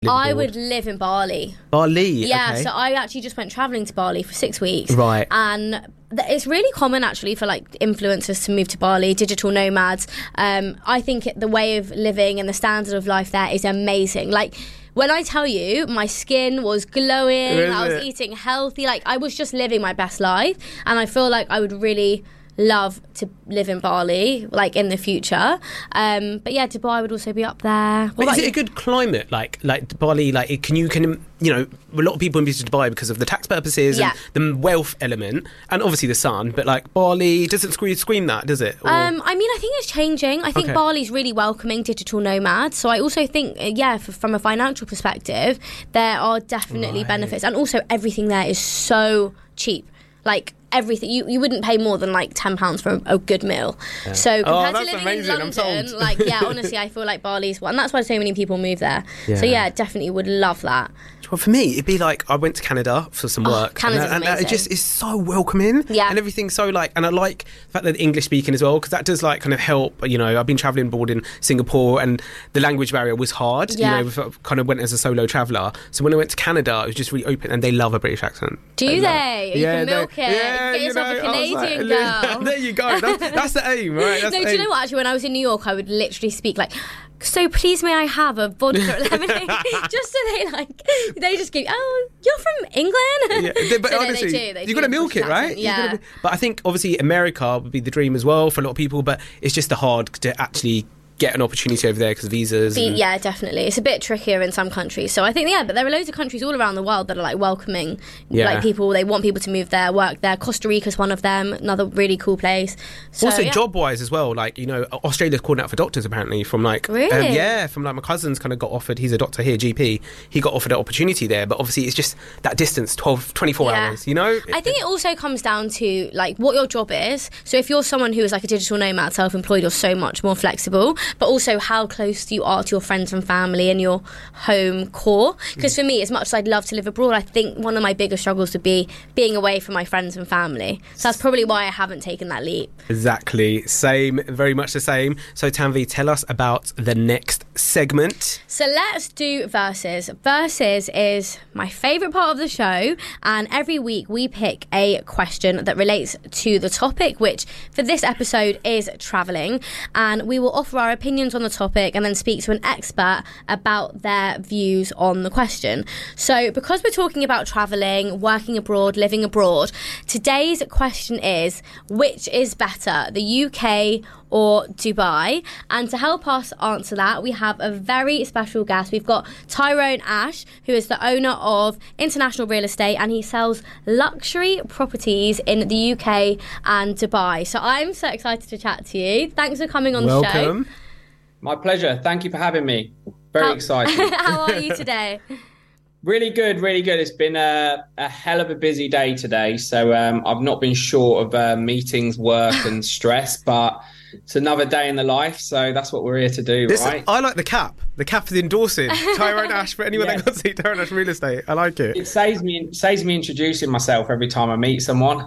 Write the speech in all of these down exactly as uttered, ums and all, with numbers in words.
I abroad? would live in Bali. Bali, Yeah, okay. so I actually just went travelling to Bali for six weeks. Right. And th- it's really common actually for like influencers to move to Bali, digital nomads. Um, I think it, the way of living and the standard of life there is amazing. Like, when I tell you, my skin was glowing, Is I was it? eating healthy, like I was just living my best life. And I feel like I would really love to live in Bali, like in the future. Um, but yeah, Dubai would also be up there. What But about is it you? a good climate? Like, like Bali, like, it- can you, can you know, a lot of people move to Dubai because of the tax purposes Yeah. and the wealth element, and obviously the sun. But like Bali doesn't scream, scream that, does it? Or- Um, I mean, I think it's changing. I think Okay. Bali's really welcoming digital nomads. So I also think, uh, yeah, f- from a financial perspective, there are definitely Right. benefits. And also everything there is so cheap. Like, everything. You, you wouldn't pay more than like ten pounds for a, a good meal. So compared Oh, to that's living amazing. I'm in London, sold. like, yeah, honestly, I feel like Bali's one. And that's why so many people move there. Yeah. So yeah, definitely would love that. Well, for me, it'd be like I went to Canada for some Oh, work. Canada's and, and, and it amazing. just is so welcoming. Yeah. And everything's so like, and I like the fact that English speaking as well, because that does like kind of help. You know, I've been travelling abroad in Singapore and the language barrier was hard. Yeah. You know, kind of went as a solo traveller. So when I went to Canada, it was just really open and they love a British accent. Do love they? it. You Yeah, can they- milk it. yeah, Get you yourself know, a I was like, Canadian girl. there you go. That's, that's the aim, right? That's No, the do you aim. know what? Actually, when I was in New York, I would literally speak like, so please may I have a vodka lemonade? Just so they like, they just go, oh, you're from England? Yeah, they- but So no, honestly, they do, they you do got to the milk it, British right? accent, You gotta yeah. be- but I think obviously America would be the dream as well for a lot of people. But it's just the hard to actually get an opportunity over there because of visas. Be- and- yeah, definitely. It's a bit trickier in some countries. So I think, yeah, but there are loads of countries all around the world that are like welcoming, Yeah. like people. They want people to move there, work there. Costa Rica's one of them, another really cool place. So, also, yeah. job-wise as well, like, you know, Australia's calling out for doctors apparently from like... Really? um, yeah, from like my cousin's kind of got offered, he's a doctor here, G P, he got offered an opportunity there, but obviously it's just that distance, twelve, twenty-four Yeah. hours, you know? I think it also comes down to like what your job is. So if you're someone who is like a digital nomad, self-employed, you're so much more flexible. But also how close you are to your friends and family and your home core. Because for me, as much as I'd love to live abroad, I think one of my biggest struggles would be being away from my friends and family. So that's probably why I haven't taken that leap. Exactly, same, very much the same. So Tanvi, tell us about the next segment. So let's do Versus. Versus is my favourite part of the show, and every week we pick a question that relates to the topic, which for this episode is travelling, and we will offer our opinions on the topic and then speak to an expert about their views on the question. So because we're talking about travelling, working abroad, living abroad, today's question is, which is better, the U K or Dubai? And to help us answer that, we have a very special guest. We've got Tyrone Ash, who is the owner of International Real Estate, and he sells luxury properties in the U K and Dubai. So I'm so excited to chat to you. Thanks for coming on the show. Welcome. My pleasure. Thank you for having me. Very How- excited. How are you today? Really good, really good. It's been a, a hell of a busy day today. So um, I've not been short of uh, meetings, work and stress, but it's another day in the life. So that's what we're here to do, This, right? I like the cap. The cap is endorsing Tyrone Ash for anyone Yeah. that wants to see Tyrone Ash Real Estate. I like it. It saves me saves me introducing myself every time I meet someone.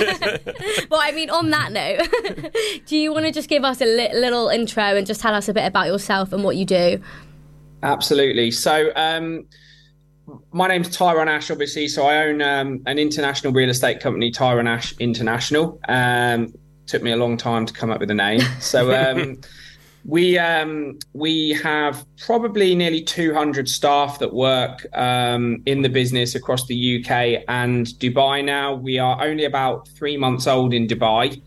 Well, I mean, on that note, do you want to just give us a li- little intro and just tell us a bit about yourself and what you do? Absolutely. So um, my name's Tyrone Ash, obviously. So I own um, an international real estate company, Tyrone Ash International. Um, took me a long time to come up with a name. So um, we um, we have probably nearly two hundred staff that work um, in the business across the U K and Dubai now. We are only about three months old in Dubai,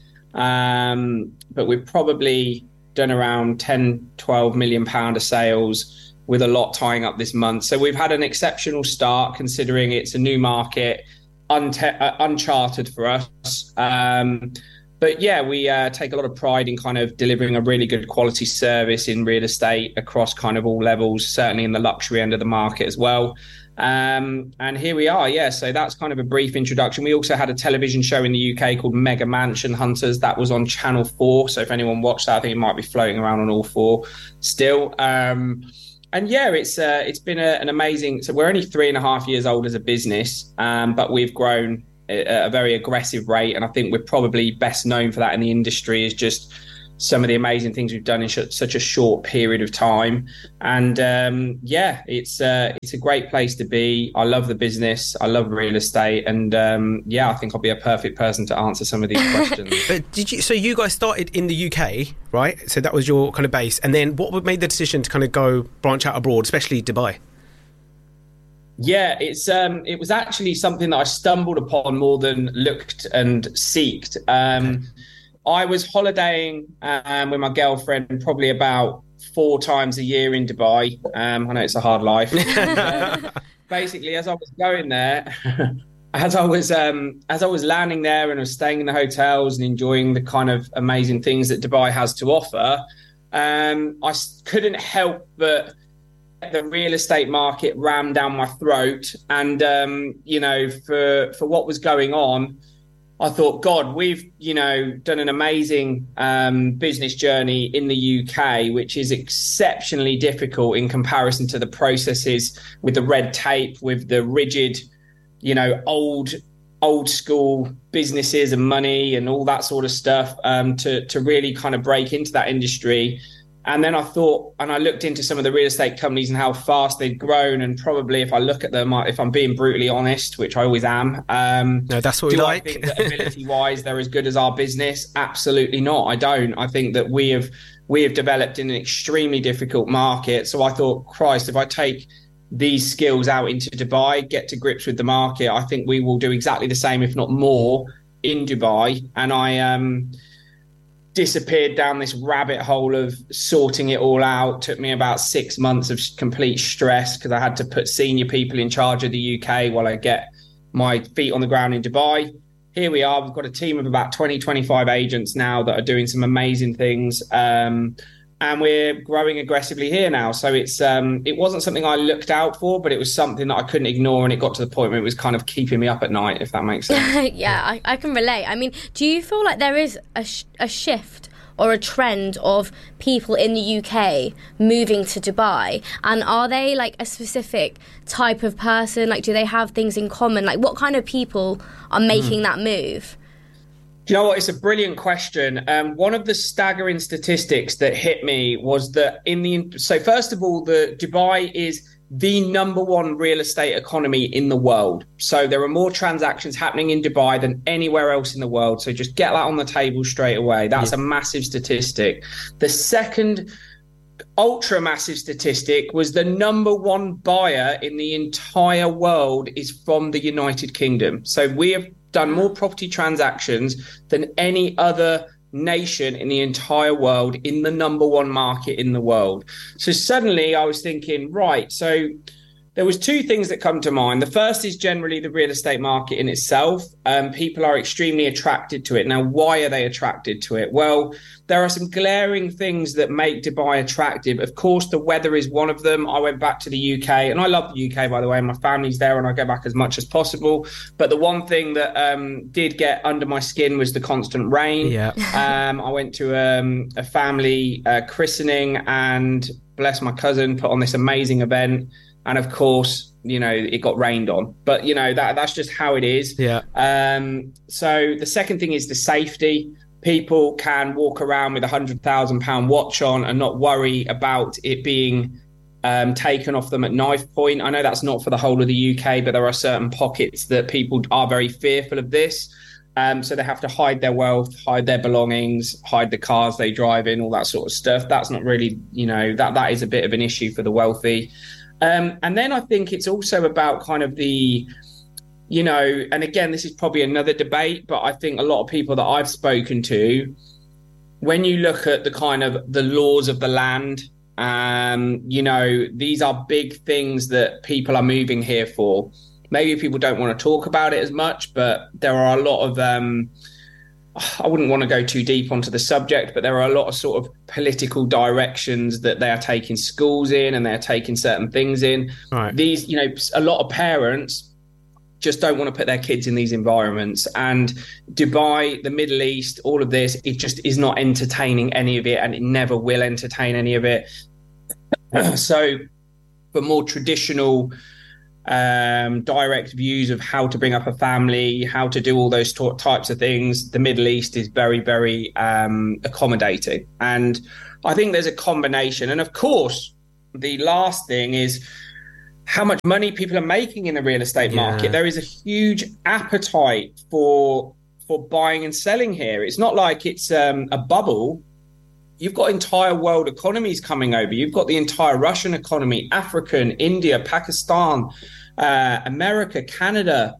um, but we've probably done around ten, twelve million pound of sales, with a lot tying up this month. So we've had an exceptional start considering it's a new market, unte- uh, uncharted for us. Um, but yeah, we uh, take a lot of pride in kind of delivering a really good quality service in real estate across kind of all levels, certainly in the luxury end of the market as well. Um, and here we are, yeah. So that's kind of a brief introduction. We also had a television show in the U K called Mega Mansion Hunters. That was on Channel four. So if anyone watched that, I think it might be floating around on all four still. Um, And yeah, it's uh, it's been a, an amazing. So we're only three and a half years old as a business, um, but we've grown at a very aggressive rate, and I think we're probably best known for that in the industry. Is just some of the amazing things we've done in sh- such a short period of time. And um, yeah, it's uh, it's a great place to be. I love the business. I love real estate. And um, yeah, I think I'll be a perfect person to answer some of these questions. But did you? So you guys started in the U K, right? So that was your kind of base. And then what made the decision to kind of go branch out abroad, especially Dubai? Yeah, it's um, it was actually something that I stumbled upon more than looked and seeked. Um, okay. I was holidaying um, with my girlfriend probably about four times a year in Dubai. Um, I know it's a hard life. and, uh, basically, as I was going there, as I was um, as I was landing there and I was staying in the hotels and enjoying the kind of amazing things that Dubai has to offer, um, I couldn't help but the real estate market rammed down my throat. And, um, you know, for, for what was going on, I thought, God, we've, you know, done an amazing um, business journey in the U K, which is exceptionally difficult in comparison to the processes with the red tape, with the rigid, you know, old, old school businesses and money and all that sort of stuff um, to, to really kind of break into that industry. And then I thought, and I looked into some of the real estate companies and how fast they'd grown. And probably if I look at them, if I'm being brutally honest, which I always am. Um, no, that's what we do like. I think that ability-wise, they're as good as our business? Absolutely not. I don't. I think that we have we have developed in an extremely difficult market. So I thought, Christ, if I take these skills out into Dubai, get to grips with the market, I think we will do exactly the same, if not more, in Dubai. And I um. disappeared down this rabbit hole of sorting it all out. Took me about six months of complete stress because I had to put senior people in charge of the U K while I get my feet on the ground in Dubai. Here we are. We've got a team of about twenty, twenty-five agents now that are doing some amazing things. Um, and we're growing aggressively here now. So it's um, it wasn't something I looked out for, but it was something that I couldn't ignore. And it got to the point where it was kind of keeping me up at night, if that makes sense. yeah, I, I can relate. I mean, do you feel like there is a, sh- a shift or a trend of people in the U K moving to Dubai? And are they like a specific type of person? Like, do they have things in common? Like, what kind of people are making mm. that move? Do you know what? It's a brilliant question. Um, one of the staggering statistics that hit me was that in the... So first of all, the Dubai is the number one real estate economy in the world. So there are more transactions happening in Dubai than anywhere else in the world. So just get that on the table straight away. That's yeah. a massive statistic. The second ultra massive statistic was the number one buyer in the entire world is from the United Kingdom. So we have done more property transactions than any other nation in the entire world in the number one market in the world. So suddenly I was thinking, right, so there was two things that come to mind. The first is generally the real estate market in itself. Um, people are extremely attracted to it. Now, why are they attracted to it? Well, there are some glaring things that make Dubai attractive. Of course, the weather is one of them. I went back to the U K, and I love the U K, by the way. My family's there, and I go back as much as possible. But the one thing that um, did get under my skin was the constant rain. Yeah. um, I went to um, a family uh, christening, and bless my cousin, put on this amazing event. And of course, you know, it got rained on, but you know, that that's just how it is. Yeah. Um, so the second thing is the safety. People can walk around with a hundred thousand pound watch on and not worry about it being um, taken off them at knife point. I know that's not for the whole of the U K, but there are certain pockets that people are very fearful of this. Um, so they have to hide their wealth, hide their belongings, hide the cars they drive in, all that sort of stuff. That's not really, you know, that that is a bit of an issue for the wealthy. Um, and then I think it's also about kind of the, you know, and again, this is probably another debate, but I think a lot of people that I've spoken to, when you look at the kind of the laws of the land, um, you know, these are big things that people are moving here for. Maybe people don't want to talk about it as much, but there are a lot of, um, I wouldn't want to go too deep onto the subject, but there are a lot of sort of political directions that they are taking schools in, and they're taking certain things in. Right. These, you know, a lot of parents just don't want to put their kids in these environments. And Dubai, the Middle East, all of this, it just is not entertaining any of it, and it never will entertain any of it. So for more traditional um, direct views of how to bring up a family, how to do all those t- types of things. The Middle East is very, very um, accommodating. And I think there's a combination. And of course, the last thing is how much money people are making in the real estate market. Yeah. There is a huge appetite for for buying and selling here. It's not like it's um, a bubble. You've got entire world economies coming over. You've got the entire Russian economy, African, India, Pakistan, uh, America, Canada.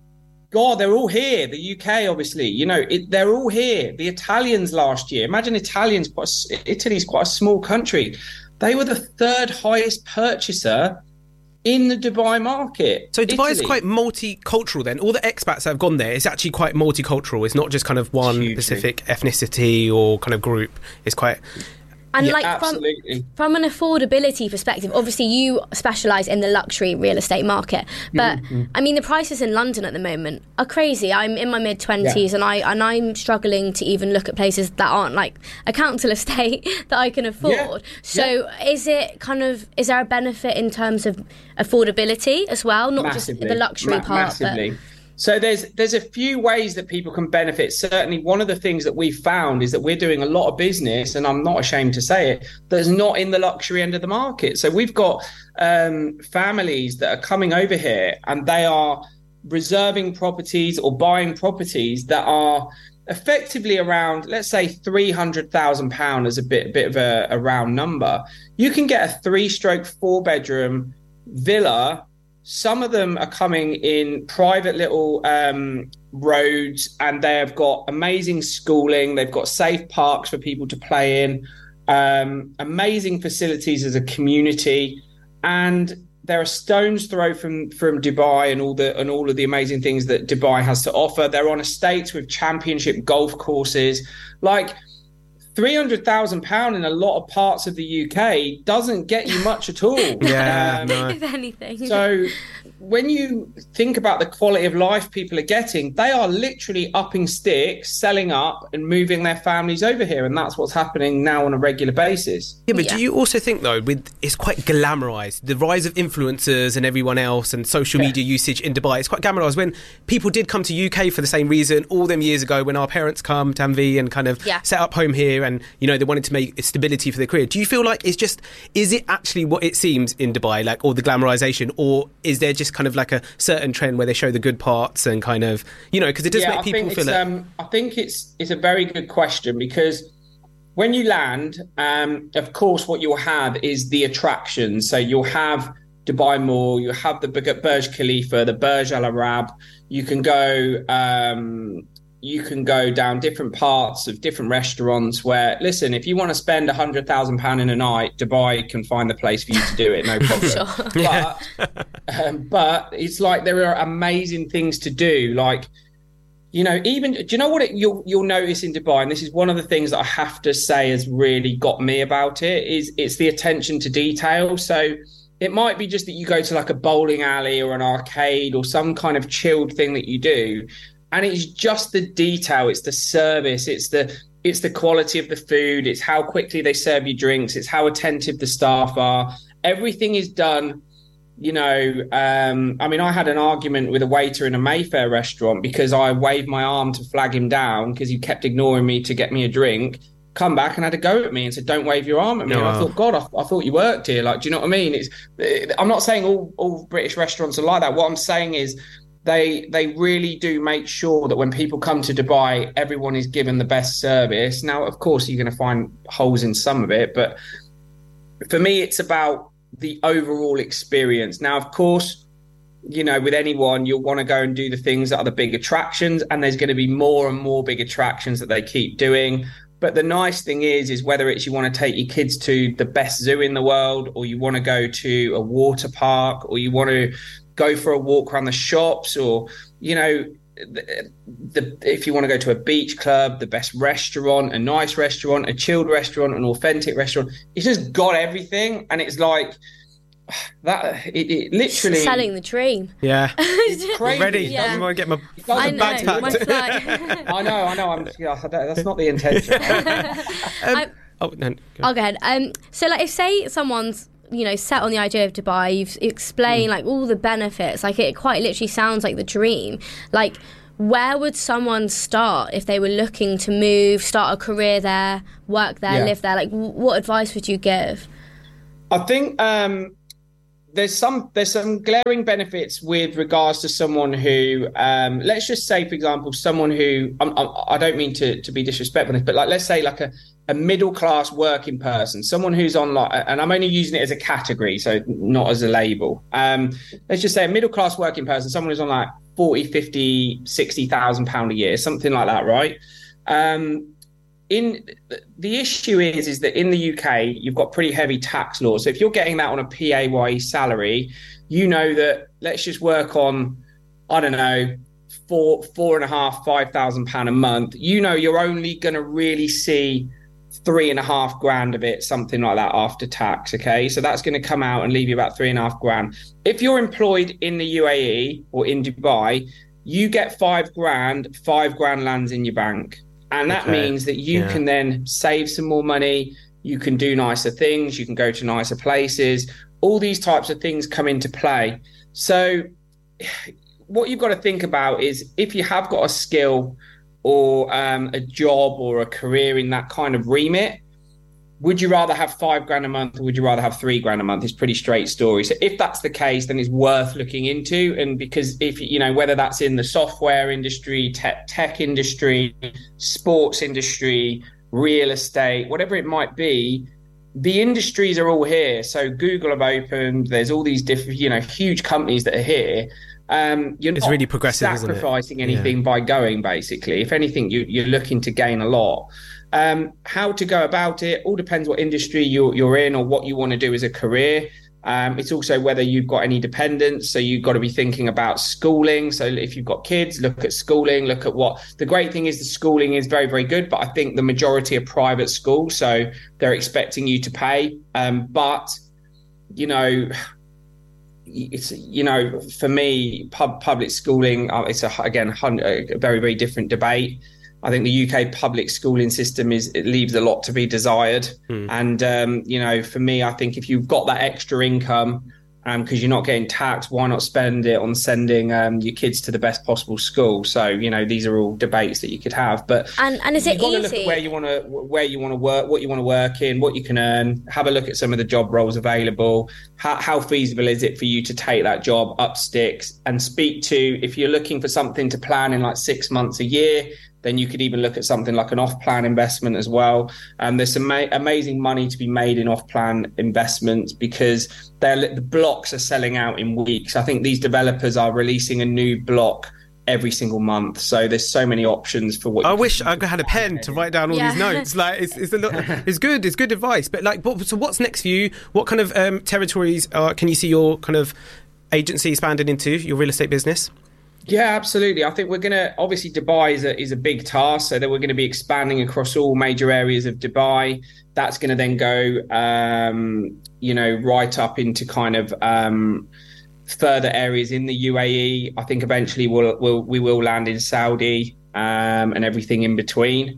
God, they're all here. The U K, obviously, you know, it, they're all here. The Italians last year. Imagine Italians. Quite a, Italy's quite a small country. They were the third highest purchaser in the Dubai market. So Dubai Italy. is quite multicultural then. All the expats that have gone there, it's actually quite multicultural. It's not just kind of one Hugely. specific ethnicity or kind of group. It's quite... And Yeah, like absolutely. from, from an affordability perspective, obviously you specialise in the luxury real estate market, but Mm-hmm. I mean the prices in London at the moment are crazy. I'm in my mid twenties Yeah. and I and I'm struggling to even look at places that aren't like a council estate that I can afford. Yeah. So is it kind of is there a benefit in terms of affordability as well, not Massively. just the luxury Ma- part? Massively. But So there's there's a few ways that people can benefit. Certainly, one of the things that we've found is that we're doing a lot of business, and I'm not ashamed to say it, that's not in the luxury end of the market. So we've got um, families that are coming over here, and they are reserving properties or buying properties that are effectively around, let's say, three hundred thousand pounds as a bit, bit of a, a round number. You can get a three-stroke, four-bedroom villa. Some of them are coming in private little um, roads, and they have got amazing schooling. They've got safe parks for people to play in, um, amazing facilities as a community, and they're a stone's throw from from Dubai and all the and all of the amazing things that Dubai has to offer. They're on estates with championship golf courses. Like three hundred thousand pounds in a lot of parts of the U K doesn't get you much at all. Yeah, Um, no. if anything. So when you think about the quality of life people are getting, they are literally upping sticks, selling up and moving their families over here. And that's what's happening now on a regular basis. Yeah, but Yeah. do you also think, though, with it's quite glamorised, the rise of influencers and everyone else and social Yeah. media usage in Dubai, it's quite glamorised. When people did come to U K for the same reason all them years ago, when our parents come, Tanvi, and kind of Yeah. set up home here and, you know, they wanted to make stability for their career. Do you feel like it's just, is it actually what it seems in Dubai, like all the glamorisation, or is there just kind of like a certain trend where they show the good parts and kind of, you know, because it does yeah, make I people think feel it's, it. um, I think it's it's a very good question, because when you land, um, of course, what you'll have is the attractions. So you'll have Dubai Mall, you have the Burj Khalifa, the Burj Al Arab. You can go, um, you can go down different parts of different restaurants where, listen, if you want to spend a hundred thousand pound in a night, Dubai can find the place for you to do it, no problem. Sure. But, um, but it's like there are amazing things to do, like. You know, even, do you know what it, you'll, you'll notice in Dubai, and this is one of the things that I have to say has really got me about it, is it's the attention to detail. So it might be just that you go to like a bowling alley or an arcade or some kind of chilled thing that you do, and it's just the detail, it's the service, it's the it's the quality of the food, it's how quickly they serve you drinks, it's how attentive the staff are. Everything is done. You know, um, I mean, I had an argument with a waiter in a Mayfair restaurant because I waved my arm to flag him down because he kept ignoring me to get me a drink. Come back and had a go at me and said, "Don't wave your arm at me." No. And I thought, God, I, I thought you worked here. Like, do you know what I mean? It's. I'm not saying all all British restaurants are like that. What I'm saying is, they they really do make sure that when people come to Dubai, everyone is given the best service. Now, of course, you're going to find holes in some of it, but for me, it's about the overall experience. Now, of course, you know, with anyone, you'll want to go and do the things that are the big attractions, and there's going to be more and more big attractions that they keep doing. But the nice thing is, is whether it's you want to take your kids to the best zoo in the world, or you want to go to a water park, or you want to go for a walk around the shops, or, you know, the, the if you want to go to a beach club, the best restaurant, a nice restaurant, a chilled restaurant, an authentic restaurant, it's just got everything. And it's like that, it, it literally selling the dream. Yeah. it's crazy. Ready. Yeah. I'm going to get my I doesn't know, bags matter. my packed. flight. I know, I know. I'm. Yeah, I don't- that's not the intention. Um, I- oh, no. Go. I'll go ahead. Um, so, like, if say someone's you know, set on the idea of Dubai. You've explained mm. like all the benefits. Like it quite literally sounds like the dream. Like, where would someone start if they were looking to move, start a career there, work there, yeah. live there? Like, w- what advice would you give? I think um, there's some there's some glaring benefits with regards to someone who, um, let's just say, for example, someone who, I'm, I'm, I don't mean to, to be disrespectful, but like, let's say like a, a middle class working person, someone who's on like, and I'm only using it as a category, so not as a label. Um, let's just say a middle class working person, someone who's on like forty, fifty, sixty thousand pound a year, something like that, right? Um, in the issue is, is that in the U K, you've got pretty heavy tax laws. So if you're getting that on a P A Y E salary, you know that let's just work on, I don't know, four, four and a half, five thousand pound a month. You know, you're only going to really see three and a half grand of it, something like that after tax. Okay. So that's going to come out and leave you about three and a half grand. If you're employed in the U A E or in Dubai, you get five grand, five grand lands in your bank. And that okay. means that you yeah. can then save some more money. You can do nicer things. You can go to nicer places. All these types of things come into play. So what you've got to think about is if you have got a skill or um, a job or a career in that kind of remit, would you rather have five grand a month or would you rather have three grand a month? It's a pretty straight story. So if that's the case, then it's worth looking into. And because if, you know, whether that's in the software industry, tech, tech industry, sports industry, real estate, whatever it might be, the industries are all here. So Google have opened, there's all these different, you know, huge companies that are here. Um, you're it's not really progressive, sacrificing isn't it? anything yeah. by going, basically. If anything, you, you're looking to gain a lot. Um, how to go about it all depends what industry you're, you're in or what you want to do as a career. Um, it's also whether you've got any dependents. So you've got to be thinking about schooling. So if you've got kids, look at schooling, look at what the great thing is. The schooling is very, very good, but I think the majority are private schools. So they're expecting you to pay. Um, but, you know, it's, you know, for me, pub, public schooling, uh, it's a, again, a very, very different debate. I think the U K public schooling system is, it leaves a lot to be desired. Mm. And, um, you know, for me, I think if you've got that extra income, um, because you're not getting taxed, why not spend it on sending um, your kids to the best possible school? So, you know, these are all debates that you could have. But and, and is it you've got easy? to look at where you want to where you want to work, what you want to work in, what you can earn. Have a look at some of the job roles available. How, how feasible is it for you to take that job up sticks and speak to? If you're looking for something to plan in like six months, a year, then you could even look at something like an off-plan investment as well. And um, there's some ma- amazing money to be made in off-plan investments because they're, the blocks are selling out in weeks. I think these developers are releasing a new block every single month. So there's so many options for what I you wish can I had a pen to write down all yeah. these notes. Like it's it's, a lot, it's good, it's good advice. But like, what, so what's next for you? What kind of um, territories uh, can you see your kind of agency expanding into, your real estate business? Yeah, absolutely. I think we're going to, obviously Dubai is a, is a big task, so that we're going to be expanding across all major areas of Dubai. That's going to then go, um, you know, right up into kind of um, further areas in the U A E. I think eventually we'll, we'll, we will land in Saudi um, and everything in between.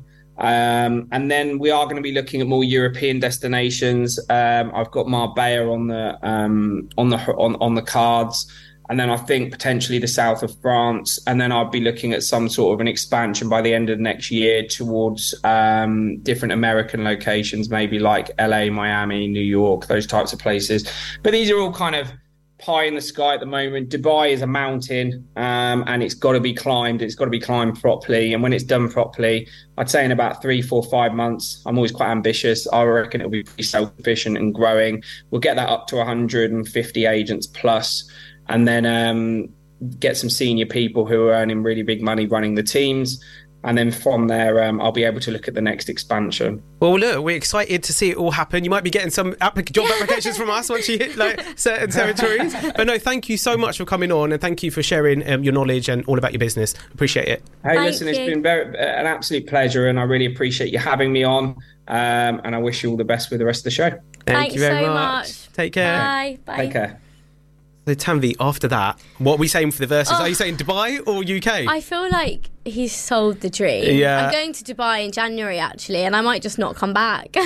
Um, and then we are going to be looking at more European destinations. Um, I've got Marbella on the um, on the on, on the cards. And then I think potentially the south of France. And then I'll be looking at some sort of an expansion by the end of next year towards um, different American locations, maybe like L A, Miami, New York, those types of places. But these are all kind of pie in the sky at the moment. Dubai is a mountain um, and it's got to be climbed. It's got to be climbed properly. And when it's done properly, I'd say in about three, four, five months, I'm always quite ambitious. I reckon it'll be pretty self-sufficient and growing. We'll get that up to one hundred fifty agents plus. And then um, get some senior people who are earning really big money running the teams. And then from there, um, I'll be able to look at the next expansion. Well, look, we're excited to see it all happen. You might be getting some applic- job applications from us once you hit like certain territories. But no, thank you so much for coming on and thank you for sharing um, your knowledge and all about your business. Appreciate it. Hey, thank listen, you. It's been very, an absolute pleasure and I really appreciate you having me on. Um, and I wish you all the best with the rest of the show. Thank Thanks you very so much. much. Take care. Bye. Bye. Take care. So Tanvi, after that, what are we saying for the verses? Oh. Are you saying Dubai or U K? I feel like he's sold the dream. Yeah. I'm going to Dubai in January actually, and I might just not come back.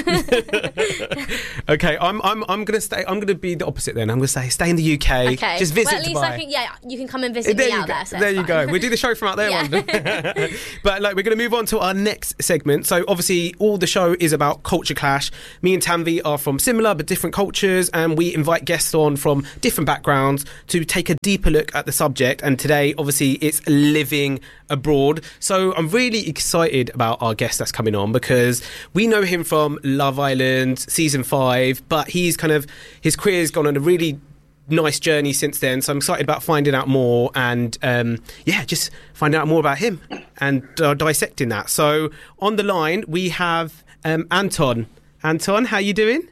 Okay, I'm I'm I'm gonna stay. I'm gonna be the opposite then. I'm gonna say stay in the U K. Okay. Just visit well, at least Dubai. I can. Yeah, you can come and visit There me you out go. there. So there it's you fine. go. We do the show from out there Yeah. one. But like, we're going to move on to our next segment. So obviously, all the show is about culture clash. Me and Tanvi are from similar but different cultures, and we invite guests on from different backgrounds to take a deeper look at the subject. And today, obviously, it's living abroad. So I'm really excited about our guest that's coming on, because we know him from Love Island season five, but he's kind of his career's gone on a really nice journey since then, so I'm excited about finding out more and um, yeah, just finding out more about him and uh, dissecting that. So on the line we have um, Anton. Anton, how you doing?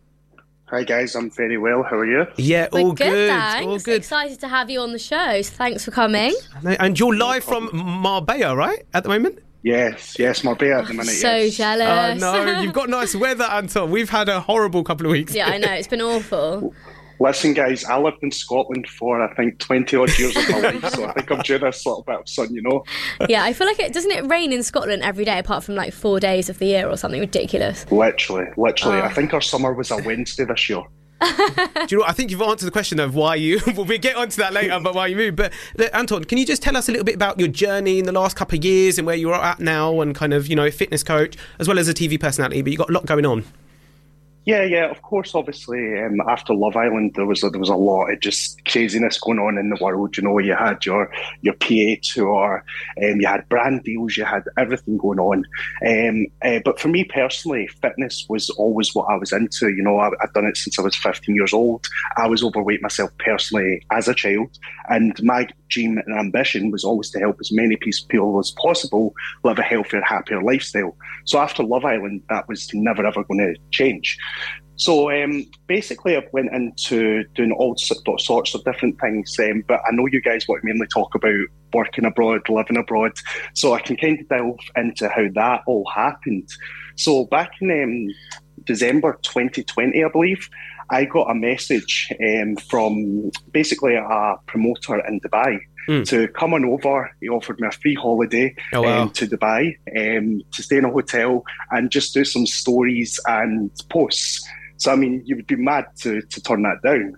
Hi guys, I'm very well. How are you? Yeah, We're all good, good, thanks. all good. Excited to have you on the show. So thanks for coming. And you're live from Marbella, right, at the moment? Yes, yes, Marbella at the minute. So yes. Oh jealous. no, you've got nice weather, Anton. We've had a horrible couple of weeks. Yeah, I know. It's been awful. Listen, guys, I lived in Scotland for I think twenty odd years of my life, so I think I'm due this little bit of sun, you know. Yeah, I feel like it doesn't it rain in Scotland every day apart from like four days of the year or something ridiculous. Literally, literally. Oh. I think our summer was a Wednesday this year. Do you know what? I think you've answered the question of why you well, we'll get onto that later, but why you moved. But look, Anton, can you just tell us a little bit about your journey in the last couple of years and where you're at now, and kind of, you know, fitness coach as well as a T V personality, but you've got a lot going on. Yeah, yeah, of course. Obviously, um, after Love Island, there was a, there was a lot of just craziness going on in the world. You know, you had your your P A tour, um, you had brand deals, you had everything going on. Um, uh, but for me personally, fitness was always what I was into. You know, I, I've done it since I was fifteen years old. I was overweight myself personally as a child, and my dream and ambition was always to help as many people as possible live a healthier, happier lifestyle. So after Love Island, that was never ever going to change. So um, basically, I went into doing all sorts of different things, um, but I know you guys want to mainly talk about working abroad, living abroad, so I can kind of delve into how that all happened. So back in um, December twenty twenty, I believe, I got a message um, from basically a promoter in Dubai mm. to come on over. He offered me a free holiday oh, wow. um, to Dubai um, to stay in a hotel and just do some stories and posts. So, I mean, you would be mad to, to turn that down.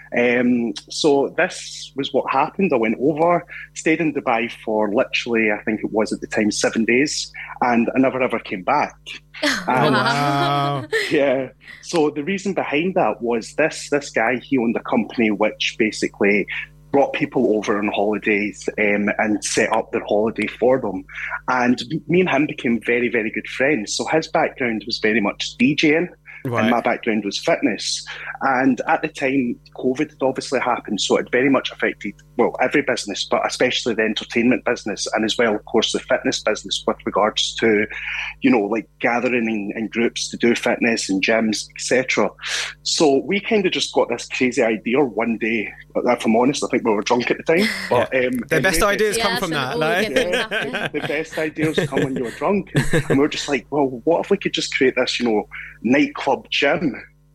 Um, so this was what happened. I went over, stayed in Dubai for literally, I think it was at the time, seven days, and I never ever came back. And, wow. Yeah. So the reason behind that was this, this guy, he owned a company which basically brought people over on holidays um, and set up their holiday for them. And me and him became very, very good friends. So his background was very much DJing. Right. And my background was fitness. And at the time, COVID had obviously happened, so it very much affected, well, every business, but especially the entertainment business, and as well, of course, the fitness business with regards to, you know, like gathering in, in groups to do fitness and gyms, et cetera. So we kind of just got this crazy idea one day. If I'm honest, I think we were drunk at the time. But yeah. um, the best anyway, ideas yeah, come from that. Like. Yeah, the, the best ideas come when you're drunk. And, and we were just like, well, what if we could just create this, you know, nightclub gym?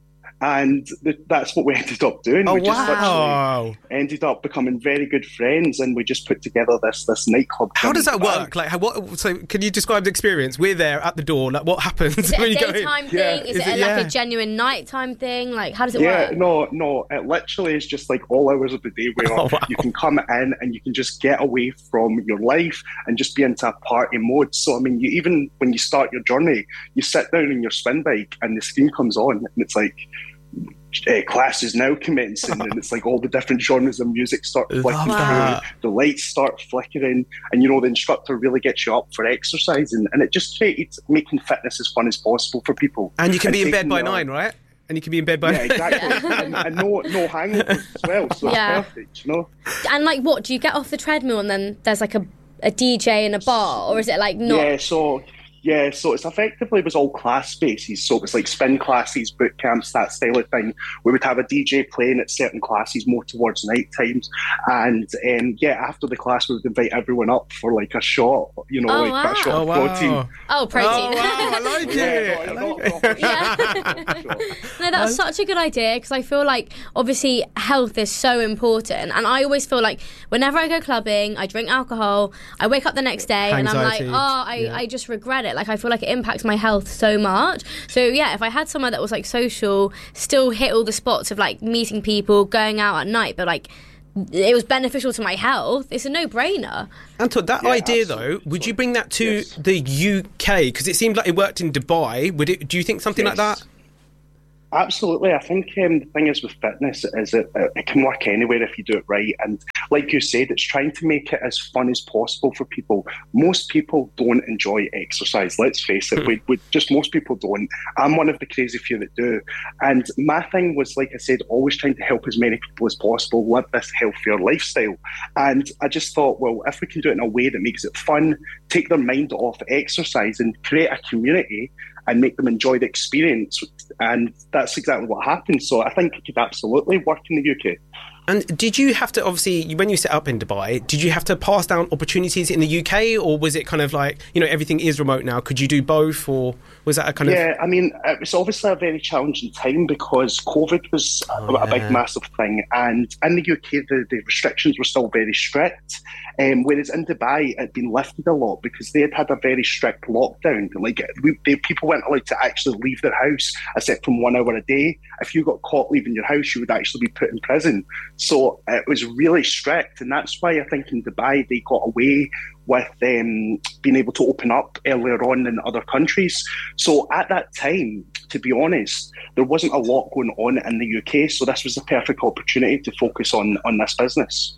And th- that's what we ended up doing. Oh, we just wow. literally ended up becoming very good friends, and we just put together this this nightclub. How does that Dubai. work? Like, how, what? So, can you describe the experience? We're there at the door. Like, what happens Is it when a you go in? daytime thing? Yeah. Is, Is it, it- a, yeah. like a genuine nighttime thing? Like, how does it Yeah, work? no, no. It literally is just like all hours of the day where Oh, wow. you can come in and you can just get away from your life and just be into a party mode. So, I mean, you even when you start your journey, you sit down on your spin bike and the screen comes on and it's like, Uh, class is now commencing, and it's like all the different genres of music start flicking Love through, the lights start flickering, and you know the instructor really gets you up for exercising, and it just created making fitness as fun as possible for people. And you can be in bed taking by the- nine, right? And you can be in bed by Yeah, nine. exactly, and, and no no hangovers as well, so Yeah. it's perfect, you know. And like, what do you get off the treadmill and then there's like a, a D J in a bar, or is it like not? Yeah, so Yeah, so it's effectively it was all class spaces. So it was like spin classes, boot camps, that style of thing. We would have a D J playing at certain classes more towards night times. And um, yeah, after the class, we would invite everyone up for like a shot, you know, Oh, like wow. a shot Oh, of wow. protein. Oh, protein. Oh, wow, I like it. I Yeah, like not- it. not- Yeah. No, that's such a good idea because I feel like obviously health is so important, and I always feel like whenever I go clubbing, I drink alcohol, I wake up the next day and I'm like, Anxiety. oh, I, Yeah. I just regret it. Like I feel like it impacts my health so much. So yeah, if I had somewhere that was like social, still hit all the spots of like meeting people, going out at night, but like it was beneficial to my health, it's a no-brainer. Anton, that Yeah, idea absolutely. though, would you bring that to Yes. the U K? Because it seemed like it worked in Dubai. Would it? Do you think something like Yes. that? Absolutely. I think um, the thing is with fitness is that it, it can work anywhere if you do it right. And like you said, it's trying to make it as fun as possible for people. Most people don't enjoy exercise. Let's face it. we, we just most people don't. I'm one of the crazy few that do. And my thing was, like I said, always trying to help as many people as possible live this healthier lifestyle. And I just thought, well, if we can do it in a way that makes it fun, take their mind off exercise and create a community and make them enjoy the experience. And that's exactly what happened. So I think it could absolutely work in the U K. And did you have to, obviously, when you set up in Dubai, did you have to pass down opportunities in the U K, or was it kind of like, you know, everything is remote now? Could you do both, or was that a kind Yeah, of... I mean, it was obviously a very challenging time because COVID was a, Oh, a big, yeah. massive thing. And in the U K, the, the restrictions were still very strict. Um, whereas in Dubai, it had been lifted a lot because they had had a very strict lockdown. Like, we, they, people weren't allowed to actually leave their house except from one hour a day. If you got caught leaving your house, you would actually be put in prison. So it was really strict. And that's why I think in Dubai, they got away with um, being able to open up earlier on than other countries. So at that time, to be honest, there wasn't a lot going on in the U K. So this was the perfect opportunity to focus on, on this business.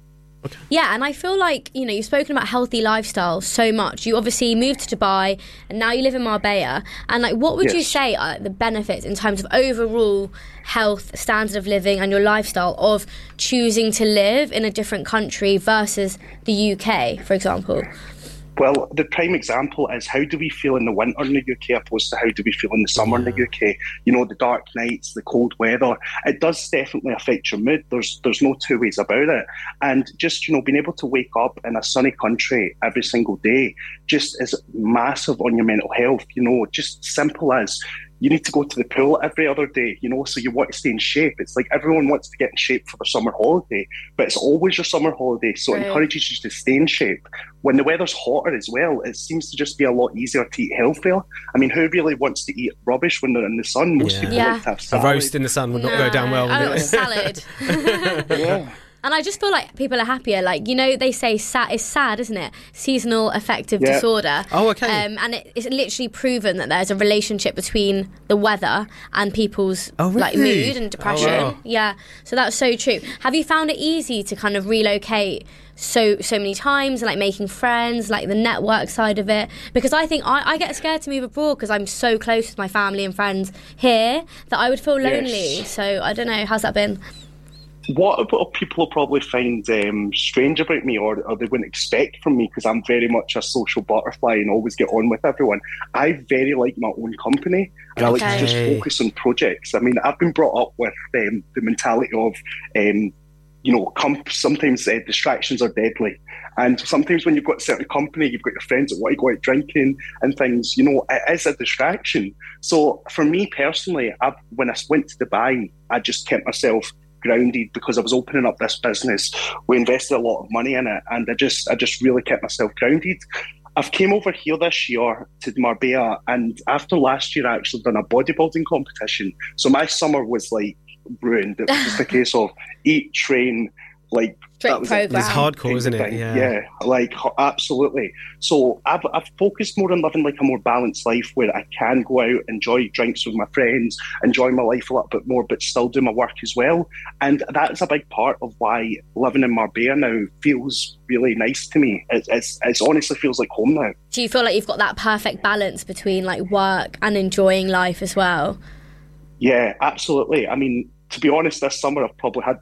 Yeah, and I feel like, you know, you've spoken about healthy lifestyle so much. You obviously moved to Dubai and now you live in Marbella. And like, what would you Yes. say are the benefits in terms of overall health, standard of living and your lifestyle of choosing to live in a different country versus the U K, for example? Well, the prime example is how do we feel in the winter in the U K opposed to how do we feel in the summer in the U K? You know, the dark nights, the cold weather, it does definitely affect your mood. There's there's no two ways about it. And just, you know, being able to wake up in a sunny country every single day just is massive on your mental health. You know, just simple as you need to go to the pool every other day, you know, so you want to stay in shape. It's like everyone wants to get in shape for their summer holiday, but it's always your summer holiday, so Right. it encourages you to stay in shape. When the weather's hotter as well, it seems to just be a lot easier to eat healthier. I mean, who really wants to eat rubbish when they're in the sun? Most Yeah. people Yeah. like to have A salad. roast in the sun would not go down well, I would want it? salad. Yeah. And I just feel like people are happier. Like, you know, they say sad, it's sad, isn't it? Seasonal affective Yeah. disorder. Oh, okay. Um, and it, it's literally proven that there's a relationship between the weather and people's Oh, like really? mood and Oh, depression. wow. Yeah, so that's so true. Have you found it easy to kind of relocate so so many times, like making friends, like the network side of it? Because I think I, I get scared to move abroad because I'm so close with my family and friends here that I would feel lonely. Yes. So I don't know, how's that been? What, what people will probably find um, strange about me, or, or they wouldn't expect from me, because I'm very much a social butterfly and always get on with everyone. I very like my own company, and I like Okay. to just focus on projects. I mean, I've been brought up with um, the mentality of, um, you know, com- sometimes uh, distractions are deadly. And sometimes when you've got a certain company, you've got your friends that want to go out drinking and things, you know, it is a distraction. So for me personally, I've, when I went to Dubai, I just kept myself grounded because I was opening up this business. We invested a lot of money in it, and I just I just really kept myself grounded. I've came over here this year to Marbella, and after last year I actually done a bodybuilding competition. So my summer was like ruined. It was just a case of eat, train, like Straight that was it. program. It's hardcore, kind of isn't it? thing. Yeah. Yeah, like h- absolutely. So I've I've focused more on living like a more balanced life where I can go out, enjoy drinks with my friends, enjoy my life a little bit more, but still do my work as well. And that's a big part of why living in Marbella now feels really nice to me. It, it's it's honestly feels like home now. Do you feel like you've got that perfect balance between like work and enjoying life as well? Yeah, absolutely. I mean, to be honest, this summer I've probably had the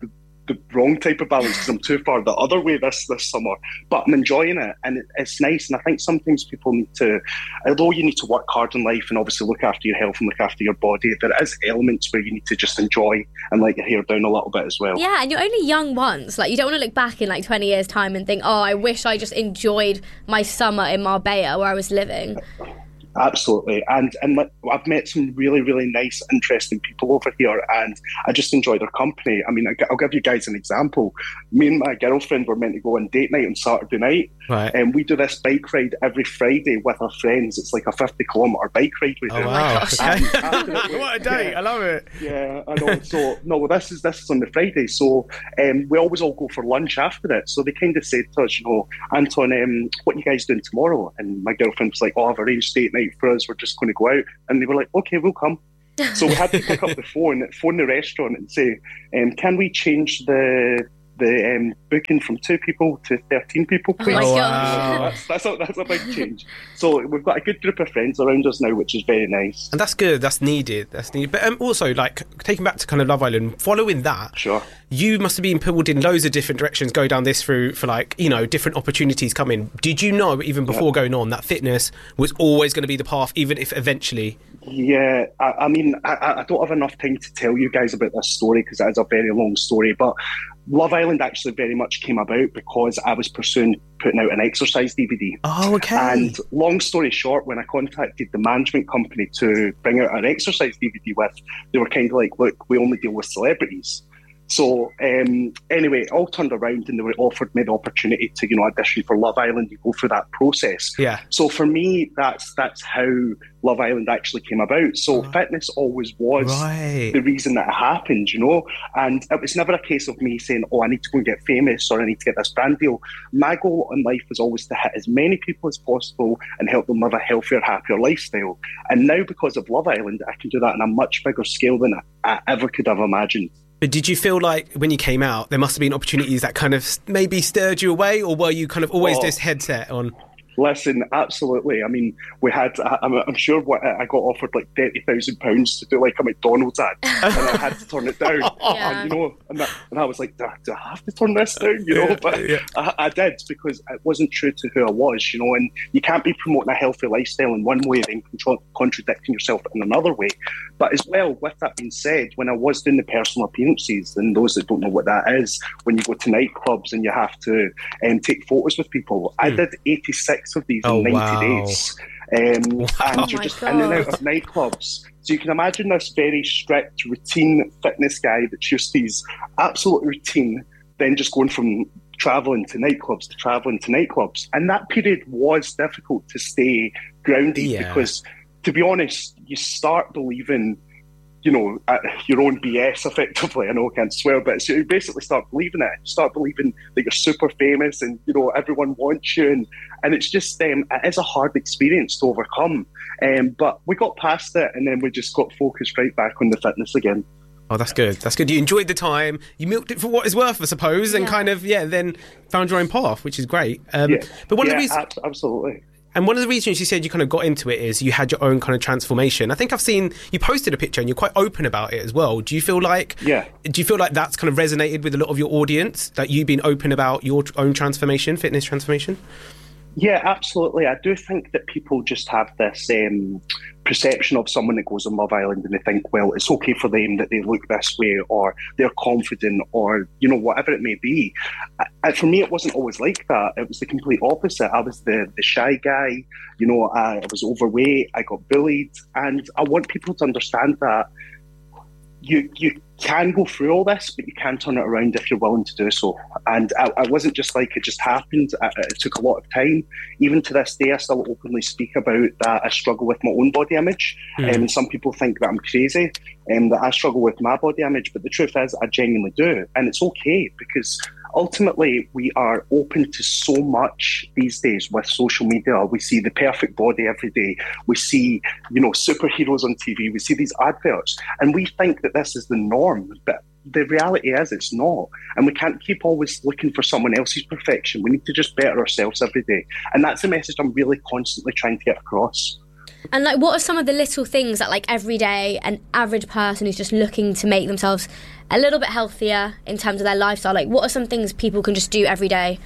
the wrong type of balance because I'm too far the other way this this summer. But I'm enjoying it, and it, it's nice. And I think sometimes people need to, although you need to work hard in life and obviously look after your health and look after your body, there is elements where you need to just enjoy and let your hair down a little bit as well. Yeah, and you're only young once. Like, you don't want to look back in like twenty years' time and think, oh, I wish I just enjoyed my summer in Marbella where I was living. Absolutely. And and I've met some really, really nice, interesting people over here, and I just enjoy their company. I mean, I'll give you guys an example. Me and my girlfriend were meant to go on date night on Saturday night, right. and we do this bike ride every Friday with our friends. It's like a fifty kilometre bike ride we do. Oh, wow. Okay. it, what a day. Yeah, I love it. Yeah, I know. So, no, well, this is this is on the Friday. So um, we always all go for lunch after it. So they kind of said to us, you know, Anton, um, what are you guys doing tomorrow? And my girlfriend was like, oh, I've arranged date night for us, we're just going to go out. And they were like, okay, we'll come. So we had to pick up the phone, phone the restaurant and say, um, can we change the the um, booking from two people to thirteen people, please? Oh my Oh, gosh. wow. That's, that's, a, that's a big change. So we've got a good group of friends around us now, which is very nice. And that's good. That's needed. That's needed. But um, also, like, taking back to kind of Love Island, following that, Sure. you must have been pulled in loads of different directions, go down this route for, like, you know, different opportunities coming. Did you know, even before Yeah. going on, that fitness was always going to be the path, even if eventually... Yeah, I, I mean, I, I don't have enough time to tell you guys about this story because it is a very long story, but Love Island actually very much came about because I was pursuing putting out an exercise D V D. Oh, okay. And long story short, when I contacted the management company to bring out an exercise D V D with, they were kind of like, look, we only deal with celebrities. So um, anyway, it all turned around and they were offered me the opportunity to, you know, audition for Love Island and go through that process. Yeah. So for me, that's that's how Love Island actually came about. So Oh. fitness always was Right. the reason that it happened, you know. And it was never a case of me saying, oh, I need to go and get famous or I need to get this brand deal. My goal in life was always to hit as many people as possible and help them live a healthier, happier lifestyle. And now because of Love Island, I can do that on a much bigger scale than I, I ever could have imagined. But did you feel like when you came out, there must have been opportunities that kind of maybe stirred you away, or were you kind of always Oh. this headset on? Listen, absolutely. I mean, we had, I, I'm, I'm sure what, I got offered like thirty thousand pounds to do like a McDonald's ad, and I had to turn it down. Yeah. And, you know, and, that, and I was like, do I, do I have to turn this down? You know, Yeah, but yeah. I, I did because it wasn't true to who I was, you know, and you can't be promoting a healthy lifestyle in one way, then contra- contradicting yourself in another way. But as well, with that being said, when I was doing the personal appearances, and those that don't know what that is, when you go to nightclubs and you have to um, take photos with people, I Hmm. did eighty-six of these Oh, in ninety wow. days. Um, Wow. And Oh you're my just in and out God. of nightclubs. So you can imagine this very strict routine fitness guy that's used to his absolute routine, then just going from travelling to nightclubs to travelling to nightclubs. And that period was difficult to stay grounded Yeah. because, to be honest, you start believing, you know, uh, your own B S effectively. I know I can't swear, but so you basically start believing it. You start believing that you're super famous and, you know, everyone wants you. And, and it's just, um, it is a hard experience to overcome. Um, but we got past it and then we just got focused right back on the fitness again. Oh, that's good. That's good. You enjoyed the time. You milked it for what it's worth, I suppose, and Yeah. kind of, yeah, then found your own path, which is great. Um, Yeah, but one yeah, of the reasons... ab- absolutely. And one of the reasons you said you kind of got into it is you had your own kind of transformation. I think I've seen you posted a picture and you're quite open about it as well. Do you feel like Yeah. do you feel like that's kind of resonated with a lot of your audience, that you've been open about your own transformation, fitness transformation? Yeah, absolutely. I do think that people just have this um, perception of someone that goes on Love Island and they think, well, it's okay for them that they look this way or they're confident or, you know, whatever it may be. I, for me, it wasn't always like that. It was the complete opposite. I was the, the shy guy, you know, I, I was overweight, I got bullied. And I want people to understand that you you can go through all this, but you can turn it around if you're willing to do so. And I, I wasn't just like it just happened. I, it took a lot of time. Even to this day, I still openly speak about that I struggle with my own body image. Mm. Um, and some people think that I'm crazy and that I struggle with my body image. But the truth is, I genuinely do. And it's okay because ultimately, we are open to so much these days with social media. We see the perfect body every day. We see, you know, superheroes on T V. We see these adverts, and we think that this is the norm. But the reality is, it's not. And we can't keep always looking for someone else's perfection. We need to just better ourselves every day. And that's the message I'm really constantly trying to get across. And like, what are some of the little things that like every day an average person who's just looking to make themselves a little bit healthier in terms of their lifestyle, like what are some things people can just do every day?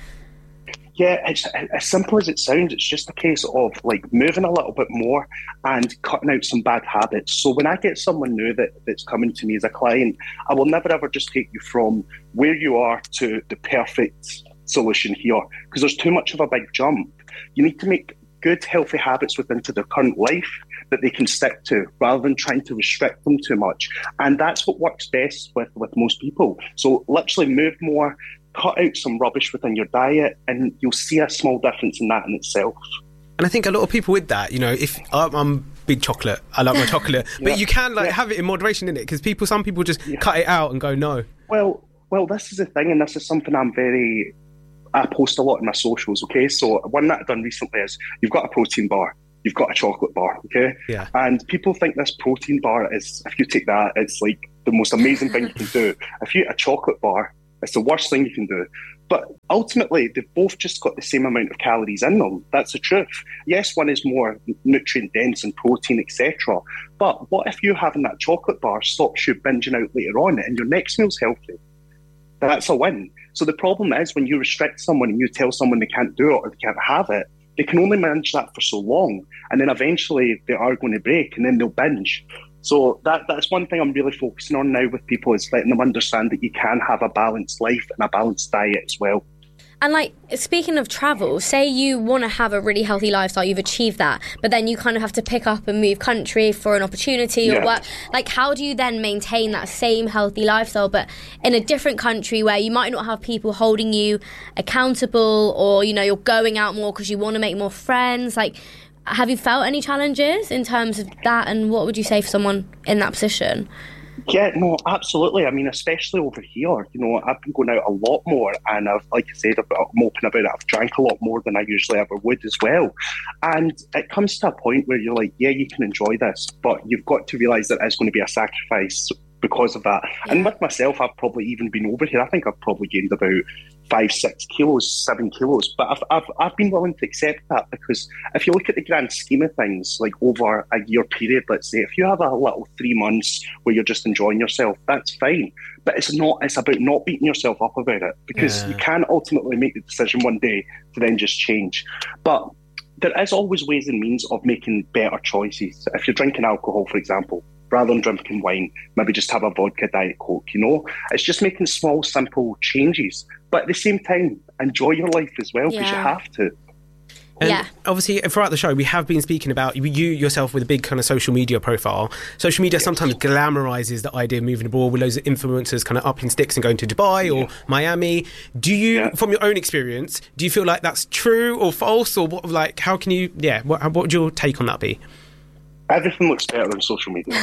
Yeah, it's as simple as it sounds. It's just a case of like moving a little bit more and cutting out some bad habits. So when I get someone new that, that's coming to me as a client, I will never ever just take you from where you are to the perfect solution here, because there's too much of a big jump. You need to make good, healthy habits within to their current life that they can stick to, rather than trying to restrict them too much. And that's what works best with, with most people. So literally move more, cut out some rubbish within your diet, and you'll see a small difference in that in itself. And I think a lot of people with that, you know, if I'm, I'm big chocolate, I love my chocolate, but yeah. you can like yeah. have it in moderation, in it, because people, some people just yeah. cut it out and go no. Well, well, this is the thing, and this is something I'm very. I post a lot in my socials. Okay, so one that I've done recently is you've got a protein bar, you've got a chocolate bar. Okay, yeah, and people think this protein bar is, if you take that, it's like the most amazing thing you can do. If you eat a chocolate bar, it's the worst thing you can do. But ultimately, they've both just got the same amount of calories in them. That's the truth. Yes, one is more nutrient dense and protein, et cetera. But what if you having that chocolate bar stops you binging out later on and your next meal's healthy? That's a win. So the problem is when you restrict someone and you tell someone they can't do it or they can't have it, they can only manage that for so long. And then eventually they are going to break and then they'll binge. So that that's one thing I'm really focusing on now with people, is letting them understand that you can have a balanced life and a balanced diet as well. And like, speaking of travel, say you want to have a really healthy lifestyle, you've achieved that, but then you kind of have to pick up and move country for an opportunity or yeah. work. Like, how do you then maintain that same healthy lifestyle, but in a different country where you might not have people holding you accountable, or, you know, you're going out more because you want to make more friends? Like, have you felt any challenges in terms of that? And what would you say for someone in that position? Yeah, no, absolutely. I mean, especially over here, you know, I've been going out a lot more, and I've, like I said, I'm open about it. I've drank a lot more than I usually ever would as well. And it comes to a point where you're like, yeah, you can enjoy this, but you've got to realise that it's going to be a sacrifice because of that. Yeah. And with myself, I've probably even been over here. I think I've probably gained about five, six kilos, seven kilos. But I've, I've, I've been willing to accept that, because if you look at the grand scheme of things, like over a year period, let's say, if you have a little three months where you're just enjoying yourself, that's fine. But it's not, it's about not beating yourself up about it, because yeah. you can ultimately make the decision one day to then just change. But there is always ways and means of making better choices. If you're drinking alcohol, for example, rather than drinking wine, maybe just have a vodka Diet Coke, you know? It's just making small, simple changes. But at the same time, enjoy your life as well, because yeah. you have to. And yeah. obviously, throughout the show, we have been speaking about you yourself with a big kind of social media profile. Social media yes. sometimes glamorizes the idea of moving abroad, with loads of influencers kind of upping sticks and going to Dubai yeah. or Miami. Do you, yeah. from your own experience, do you feel like that's true or false? Or what, like, how can you, yeah, what, what would your take on that be? Everything looks better on social media.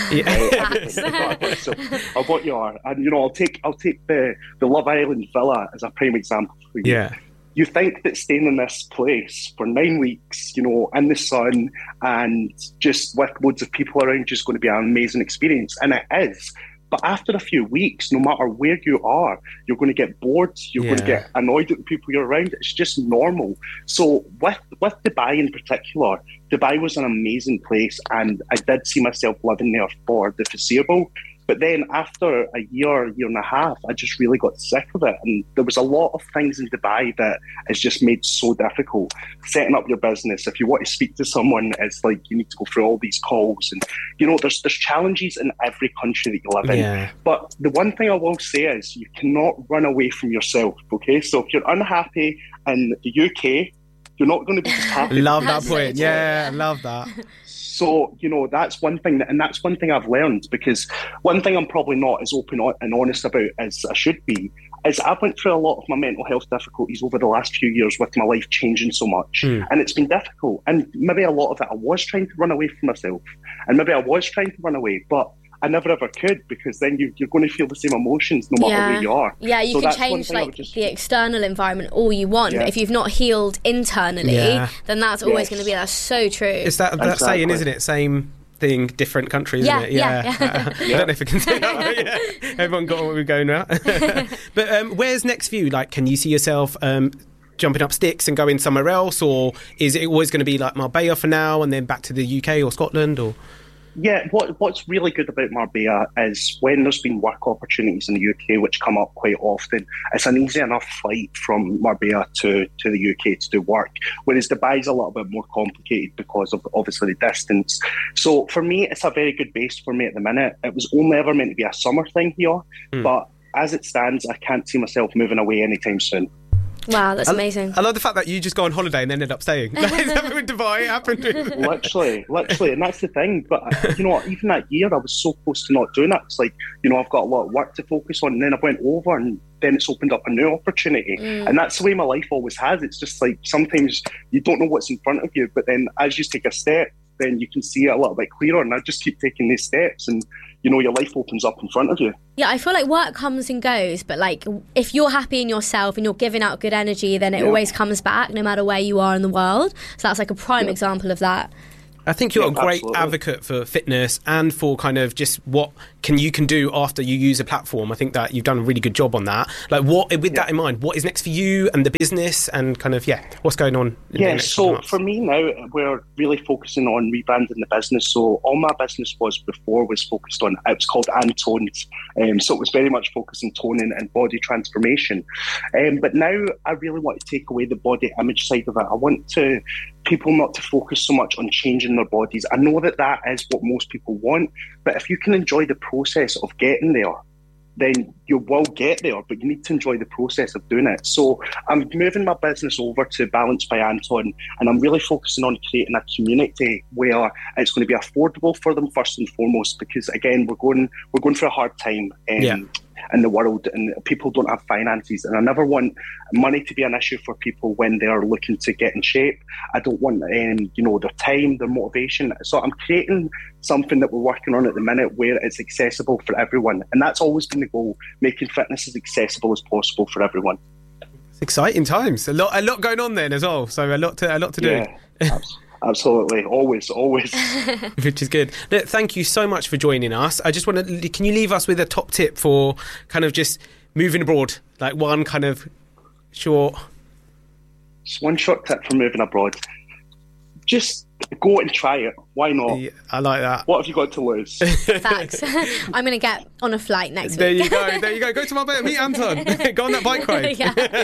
Yeah. So I'll what you are, and you know, I'll take I'll take the, the Love Island villa as a prime example for you. Yeah. You think that staying in this place for nine weeks, you know, in the sun and just with loads of people around you is going to be an amazing experience, and it is. But after a few weeks, no matter where you are, you're going to get bored, you're yeah. going to get annoyed at the people you're around. It's just normal. So with, with Dubai in particular, Dubai was an amazing place, and I did see myself living there for the foreseeable. But then after a year, year and a half, I just really got sick of it. And there was a lot of things in Dubai that is just made so difficult. Setting up your business, if you want to speak to someone, it's like you need to go through all these calls. And, you know, there's there's challenges in every country that you live in. Yeah. But the one thing I will say is you cannot run away from yourself, okay? So if you're unhappy in the U K, you're not going to be just happy. Love that point. Yeah, love that. So, you know, that's one thing, that, and that's one thing I've learned, because one thing I'm probably not as open and honest about as I should be, is I've went through a lot of my mental health difficulties over the last few years with my life changing so much. Mm. And it's been difficult. And maybe a lot of it I was trying to run away from myself. And maybe I was trying to run away, but I never ever could, because then you, you're going to feel the same emotions no matter yeah. where you are. Yeah, you so can change like just... the external environment all you want, yeah. but if you've not healed internally, yeah. then that's always yes. going to be, that's so true. It's that, that exactly. saying, isn't it? Same thing, different country, isn't yeah, it? Yeah, yeah. Uh, I don't know if I can say that. Yeah. Everyone got what we're going now. But um, where's next for you? Like, can you see yourself um, jumping up sticks and going somewhere else, or is it always going to be like Marbella for now and then back to the U K or Scotland? Or Yeah, what what's really good about Marbella is when there's been work opportunities in the U K, which come up quite often, it's an easy enough flight from Marbella to, to the U K to do work, whereas Dubai's a little bit more complicated because of obviously the distance. So for me, it's a very good base for me at the minute. It was only ever meant to be a summer thing here, mm. but as it stands, I can't see myself moving away anytime soon. Wow, that's I, amazing. I love the fact that you just go on holiday and then end up staying. Is that what Dubai happened? literally, literally. And that's the thing. But, you know, even that year, I was so close to not doing it. It's like, you know, I've got a lot of work to focus on. And then I went over and then it's opened up a new opportunity. Mm. And that's the way my life always has. It's just like sometimes you don't know what's in front of you. But then as you take a step, then you can see it a little bit clearer. And I just keep taking these steps and, you know, your life opens up in front of you. Yeah, I feel like work comes and goes, but like if you're happy in yourself and you're giving out good energy, then it yeah. always comes back no matter where you are in the world. So that's like a prime yeah. example of that. I think you're yeah, a great absolutely. advocate for fitness and for kind of just what can you can do after you use a platform. I think that you've done a really good job on that. Like, what with yeah. that in mind, what is next for you and the business and kind of, yeah, what's going on? In yeah, the next so for me now, we're really focusing on rebranding the business. So all my business was before was focused on, it was called Antones. Um, so it was very much focused on toning and body transformation. Um, but now I really want to take away the body image side of it. I want to people not to focus so much on changing their bodies. I know that that is what most people want, but if you can enjoy the process of getting there, then you will get there, but you need to enjoy the process of doing it. So I'm moving my business over to Balance by Anton, and I'm really focusing on creating a community where it's going to be affordable for them first and foremost, because again, we're going we're going through a hard time. Um, yeah. in the world, and people don't have finances, and I never want money to be an issue for people when they're looking to get in shape. I don't want um, you know, their time, their motivation. So I'm creating something that we're working on at the minute where it's accessible for everyone, and that's always been the goal, making fitness as accessible as possible for everyone. It's exciting times, a lot a lot going on then as well, so a lot to a lot to do. Yeah, absolutely. Absolutely, always, always. Which is good. Look, thank you so much for joining us. I just want to, can you leave us with a top tip for kind of just moving abroad? Like one kind of short... Just one short tip for moving abroad. Just go and try it. Why not? Yeah, I like that. What have you got to lose? Facts. I'm going to get on a flight next there week. There you go. There you go. Go to Marbella. Meet Anton. Go on that bike ride.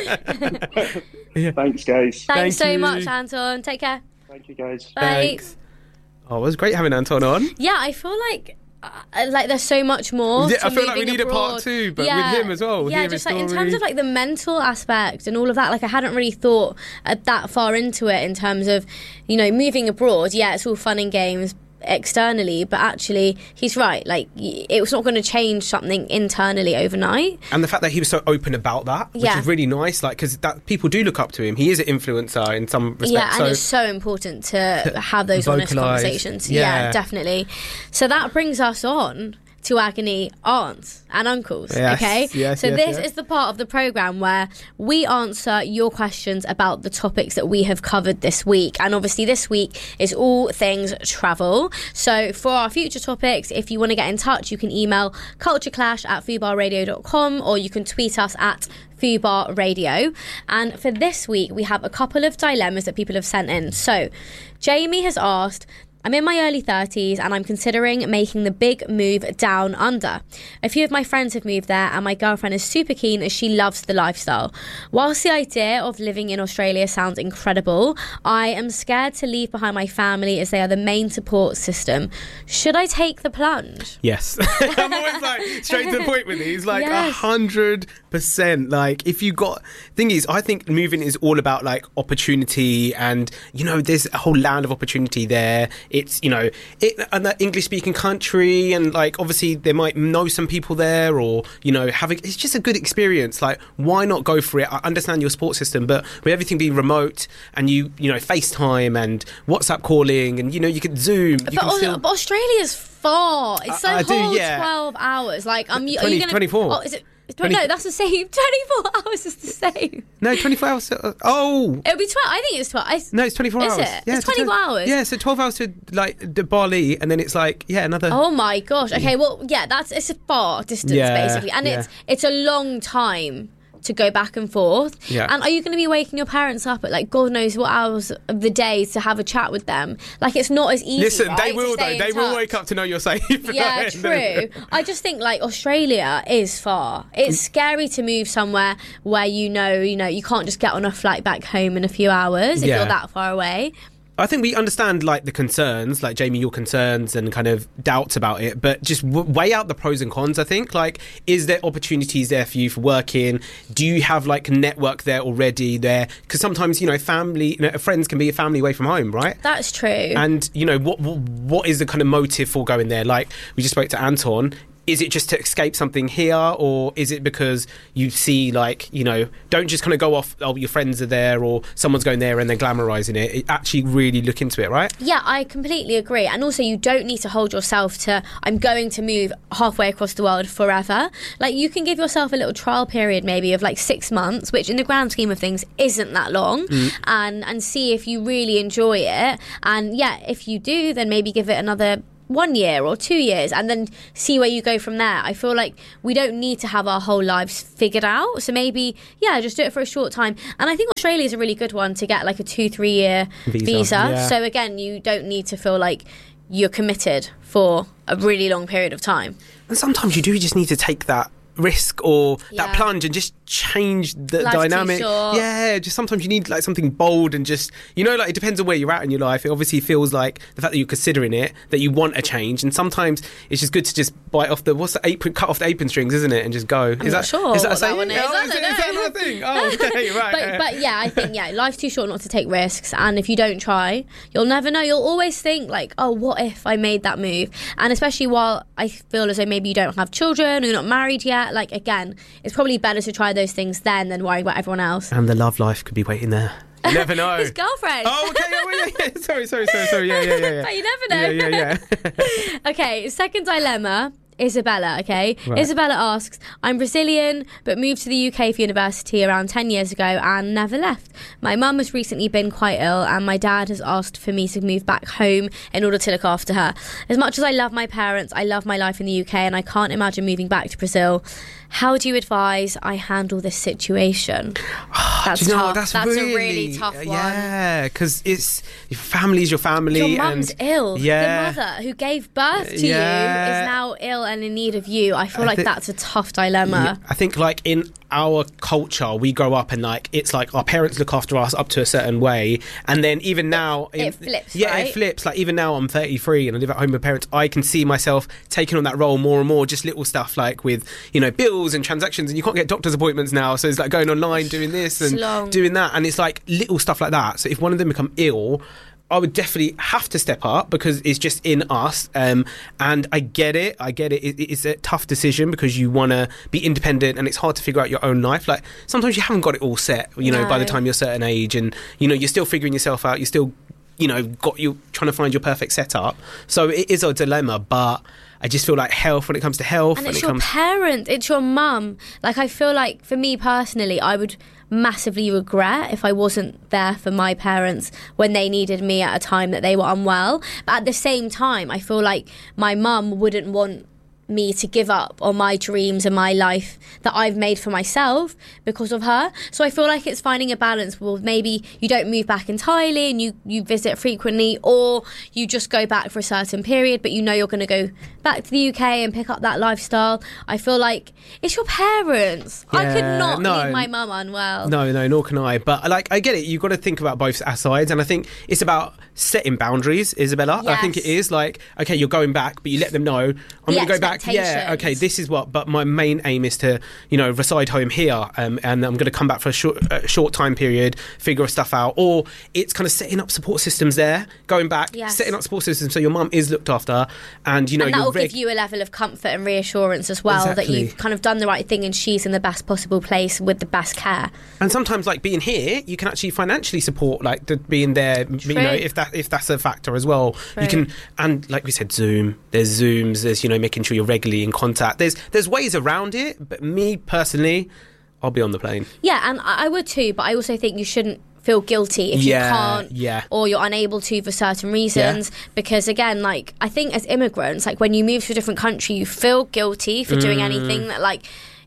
Yeah. yeah. Thanks, guys. Thanks Thank so you. much, Anton. Take care. Thank you, guys. Bye. Thanks. Oh, it was great having Anton on. Yeah, I feel like uh, like there's so much more. Yeah, to I feel like we moving need abroad. a part two, but yeah. with him as well. Yeah, just like in terms of like the mental aspect and all of that. Like I hadn't really thought uh, that far into it in terms of, you know, moving abroad. Yeah, it's all fun and games externally, but actually he's right, like it's not going to change something internally overnight. And the fact that he was so open about that, which yeah. is really nice, like because that people do look up to him. He is an influencer in some respects. Yeah, and so it's so important to have those honest conversations. Yeah. yeah, definitely. So that brings us on to Agony aunts and uncles. Yes, okay, yes, so yes, this yes. is the part of the programme where we answer your questions about the topics that we have covered this week, and obviously this week is all things travel. So for our future topics, if you want to get in touch, you can email cultureclash at fubar radio dot com, or you can tweet us at Fubar Radio. And for this week we have a couple of dilemmas that people have sent in. So Jamie has asked, I'm in my early thirties and I'm considering making the big move down under. A few of my friends have moved there and my girlfriend is super keen as she loves the lifestyle. Whilst the idea of living in Australia sounds incredible, I am scared to leave behind my family as they are the main support system. Should I take the plunge? Yes. I'm always like straight to the point with these, like a Yes. hundred percent. Like if you got, thing is, I think moving is all about like opportunity, and you know, there's a whole land of opportunity there. It's, you know, it, and that English speaking country, and like obviously they might know some people there, or you know, having, it's just a good experience. Like why not go for it? I understand your support system, but with everything being remote and you you know, FaceTime and WhatsApp calling, and you know, you could Zoom. You But, can Aus- still, but Australia's far. It's so I- I do, whole yeah. twelve hours. Like, um, you, are twenty, you gonna twenty-four. Oh, is it? twenty No, that's the same. twenty-four hours is the same. no, twenty-four hours. Uh, oh. It'll be twelve. I think it's twelve. I, No, it's twenty-four Is hours. it? Yeah, It's twenty-four hours? Yeah, so twelve hours to like to Bali, and then it's like, yeah, another. Oh my gosh. Okay, well, yeah, that's it's a far distance Yeah, basically, and yeah. it's it's a long time to go back and forth. Yeah. And are you going to be waking your parents up at like God knows what hours of the day to have a chat with them? Like, it's not as easy. Listen, right, they to will stay though. in They will touch. wake up to know you're safe. Yeah, right? true. I just think like Australia is far. It's scary to move somewhere where you know, you know, you can't just get on a flight back home in a few hours if Yeah. you're that far away. I think we understand like the concerns, like Jamie, your concerns and kind of doubts about it, but just w- weigh out the pros and cons. I think like, is there opportunities there for you for working? Do you have like a network there already there? Because sometimes, you know, family, you know, friends can be a family away from home, right? That's true. And you know, what what, what is the kind of motive for going there? Like we just spoke to Anton. Is it just to escape something here, or is it because you see, like, you know, don't just kind of go off, oh, your friends are there or someone's going there and they're glamorising it. It actually really look into it, right? Yeah, I completely agree. And also, you don't need to hold yourself to, I'm going to move halfway across the world forever. Like, you can give yourself a little trial period maybe of like six months, which in the grand scheme of things isn't that long, mm. and, and see if you really enjoy it. And yeah, if you do, then maybe give it another one year or two years and then see where you go from there. I feel like we don't need to have our whole lives figured out, so maybe yeah just do it for a short time. And I think Australia is a really good one to get like a two three year visa, visa. Yeah. So again, you don't need to feel like you're committed for a really long period of time. And sometimes you do just need to take that risk or yeah. that plunge and just change the Life's dynamic. Too short. Yeah, just sometimes you need like something bold and just, you know, like it depends on where you're at in your life. It obviously feels like the fact that you're considering it, that you want a change, and sometimes it's just good to just bite off the what's the apron, cut off the apron strings, isn't it, and just go. I'm is not that sure is that a what that saying? one is. Oh, I is, don't it, is that know. another thing? Oh, okay, right. but, but yeah, I think yeah, life's too short not to take risks, and if you don't try, you'll never know. You'll always think like, oh, what if I made that move? And especially while I feel as though maybe you don't have children or you're not married yet, like again, it's probably better to try those things then than worrying about everyone else. And the love life could be waiting there. You never know. His girlfriend. Oh, okay. Oh, yeah, yeah. Sorry, sorry, sorry, sorry. Yeah, yeah, yeah. yeah. But you never know. Yeah, yeah, yeah. Okay, second dilemma. Isabella, okay? Right. Isabella asks, I'm Brazilian, but moved to the U K for university around ten years ago and never left. My mum has recently been quite ill and my dad has asked for me to move back home in order to look after her. As much as I love my parents, I love my life in the U K and I can't imagine moving back to Brazil. How do you advise I handle this situation? That's Do you know tough. what? That's, That's really, a really tough one. Yeah, because it's your family's your family. Your mum's and, ill. Yeah. The mother who gave birth to Yeah. you is now ill and in need of you. I feel I like thi- that's a tough dilemma. Yeah, I think like in our culture, we grow up and like it's like our parents look after us up to a certain way, and then even now, It in, flips, Yeah, right? it flips. Like even now, I'm thirty-three and I live at home with parents. I can see myself taking on that role more and more. Just little stuff like with you know bills and transactions, and you can't get doctor's appointments now, so it's like going online doing this and long. doing that, and it's like little stuff like that. So if one of them become ill, I would definitely have to step up because it's just in us. Um, and I get it. I get it. it. It's a tough decision because you want to be independent and it's hard to figure out your own life. Like sometimes you haven't got it all set, you know, No. by the time you're a certain age and, you know, you're still figuring yourself out. You're still, you know, got you trying to find your perfect setup. So it is a dilemma, but I just feel like health when it comes to health. And when it's it your comes parent, it's your mum. Like, I feel like, for me personally, I would massively regret if I wasn't there for my parents when they needed me at a time that they were unwell. But at the same time, I feel like my mum wouldn't want me to give up on my dreams and my life that I've made for myself because of her. So I feel like it's finding a balance. Well, maybe you don't move back entirely and you, you visit frequently, or you just go back for a certain period, but you know you're going to go back to the U K and pick up that lifestyle. I feel like it's your parents. I could Yeah, not no. leave my mum unwell. No, no, nor can I. But like, I get it. You've got to think about both sides, and I think it's about setting boundaries, Isabella. I think it Yes. is like, okay, you're going back, but you let them know I'm The going to go back. Yeah, expectations. okay, this is what. But my main aim is to, you know, reside home here, um, and I'm going to come back for a short, uh, short time period, figure stuff out. Or it's kind of setting up support systems there, going back, Yes. setting up support systems so your mum is looked after, and you know, And that you're will reg- give you a level of comfort and reassurance as well, that Exactly. you've kind of done the right thing and she's in the best possible place with the best care. And sometimes, like being here, you can actually financially support, like the, being there. You True. know, if that if that's a factor as well, you True. can. And like we said, Zoom. There's Zooms. There's you know making sure you're regularly in contact. There's there's ways around it. But me personally, I'll be on the plane. Yeah, and I I would too, but I also think you shouldn't feel guilty if Yeah, you can't yeah. or you're unable to for certain reasons, because again, like, I think as immigrants, like when you move to a different country, you feel guilty for doing Mm. anything that like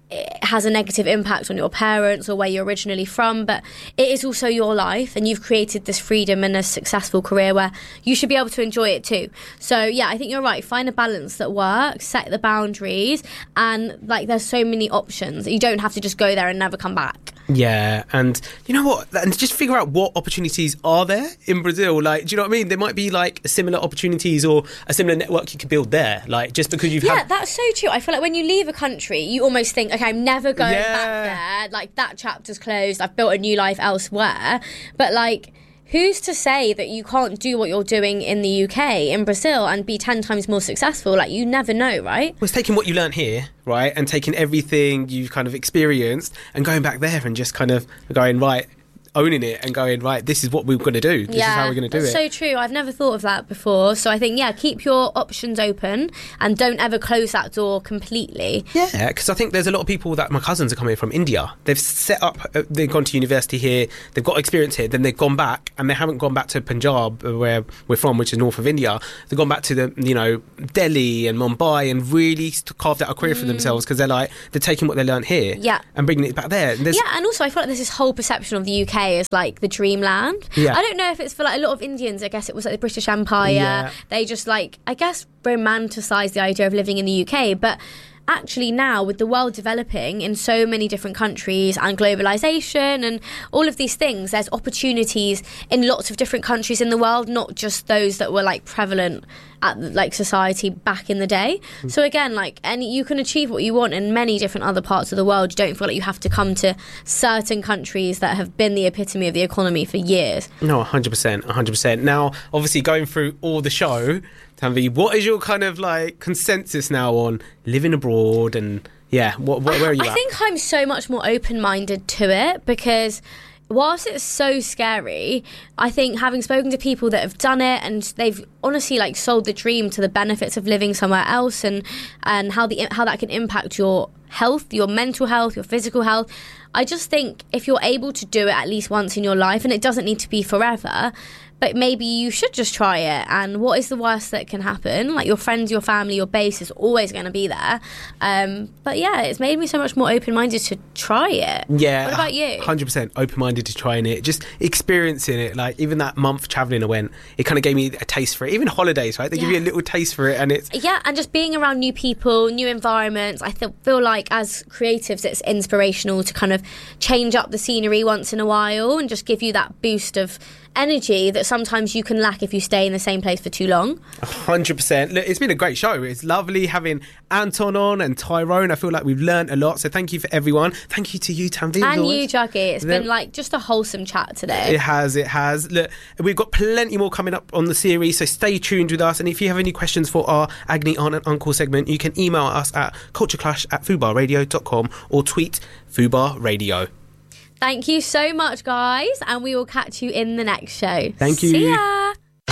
it has a negative impact on your parents or where you're originally from, but it is also your life, and you've created this freedom and a successful career where you should be able to enjoy it too. So yeah, I think you're right. Find a balance that works, set the boundaries, and like there's so many options. You don't have to just go there and never come back. Yeah, and you know what? And just figure out what opportunities are there in Brazil. Like, do you know what I mean? There might be like similar opportunities or a similar network you could build there. Like, just because you've yeah, had... that's so true. I feel like when you leave a country, you almost think, okay, I'm never going Yeah. back there. Like, that chapter's closed. I've built a new life elsewhere. But like, who's to say that you can't do what you're doing in the U K, in Brazil, and be ten times more successful? Like, you never know, right? Well, it's taking what you learned here, right, and taking everything you've kind of experienced and going back there and just kind of going, right, owning it and going, right, this is what we're going to do. This yeah, is how we're going to do that's it. so true. I've never thought of that before. So I think, yeah, keep your options open and don't ever close that door completely. Yeah, because I think there's a lot of people that my cousins are coming from India. They've set up, uh, they've gone to university here, they've got experience here, then they've gone back, and they haven't gone back to Punjab, uh, where we're from, which is north of India. They've gone back to the, you know, Delhi and Mumbai and really carved out a career mm. for themselves, because they're like, they're taking what they learned here yeah. and bringing it back there. And there's, yeah, and also I feel like there's this whole perception of the U K as like the dreamland. Yeah. I don't know if it's for like a lot of Indians. I guess it was like the British Empire. Yeah. They just like, I guess, romanticise the idea of living in the U K, but actually now with the world developing in so many different countries and globalisation and all of these things, there's opportunities in lots of different countries in the world, not just those that were like prevalent at like society back in the day. Mm. So again, like, and you can achieve what you want in many different other parts of the world. You don't feel like you have to come to certain countries that have been the epitome of the economy for years. No, one hundred percent, one hundred percent. Now, obviously, going through all the show, Tanvi, what is your kind of like consensus now on living abroad and yeah, what, what where are you I at? think I'm so much more open-minded to it because whilst it's so scary, I think having spoken to people that have done it and they've honestly like sold the dream to the benefits of living somewhere else and and how the how that can impact your health, your mental health, your physical health. I just think if you're able to do it at least once in your life, and it doesn't need to be forever, but maybe you should just try it. And what is the worst that can happen? Like, your friends, your family, your base is always going to be there. Um, but yeah, it's made me so much more open-minded to try it. Yeah. What about you? one hundred percent open-minded to trying it, just experiencing it. Like, even that month travelling I went, it kind of gave me a taste for it. Even holidays, right? They yeah. give you a little taste for it, and it's... Yeah, and just being around new people, new environments. I th- feel like as creatives, it's inspirational to kind of change up the scenery once in a while and just give you that boost of energy that sometimes you can lack if you stay in the same place for too long. one hundred percent. Look, it's been a great show. It's lovely having Anton on and Tyrone. I feel like we've learned a lot. So thank you for everyone. Thank you to you, Tanvi. And you, Juggy. It's Then, been like just a wholesome chat today. It has, it has. Look, we've got plenty more coming up on the series, so stay tuned with us. And if you have any questions for our Agni Aunt and Uncle segment, you can email us at cultureclash at fubar radio dot com or tweet Fubar Radio. Thank you so much, guys, and we will catch you in the next show. Thank you. See ya.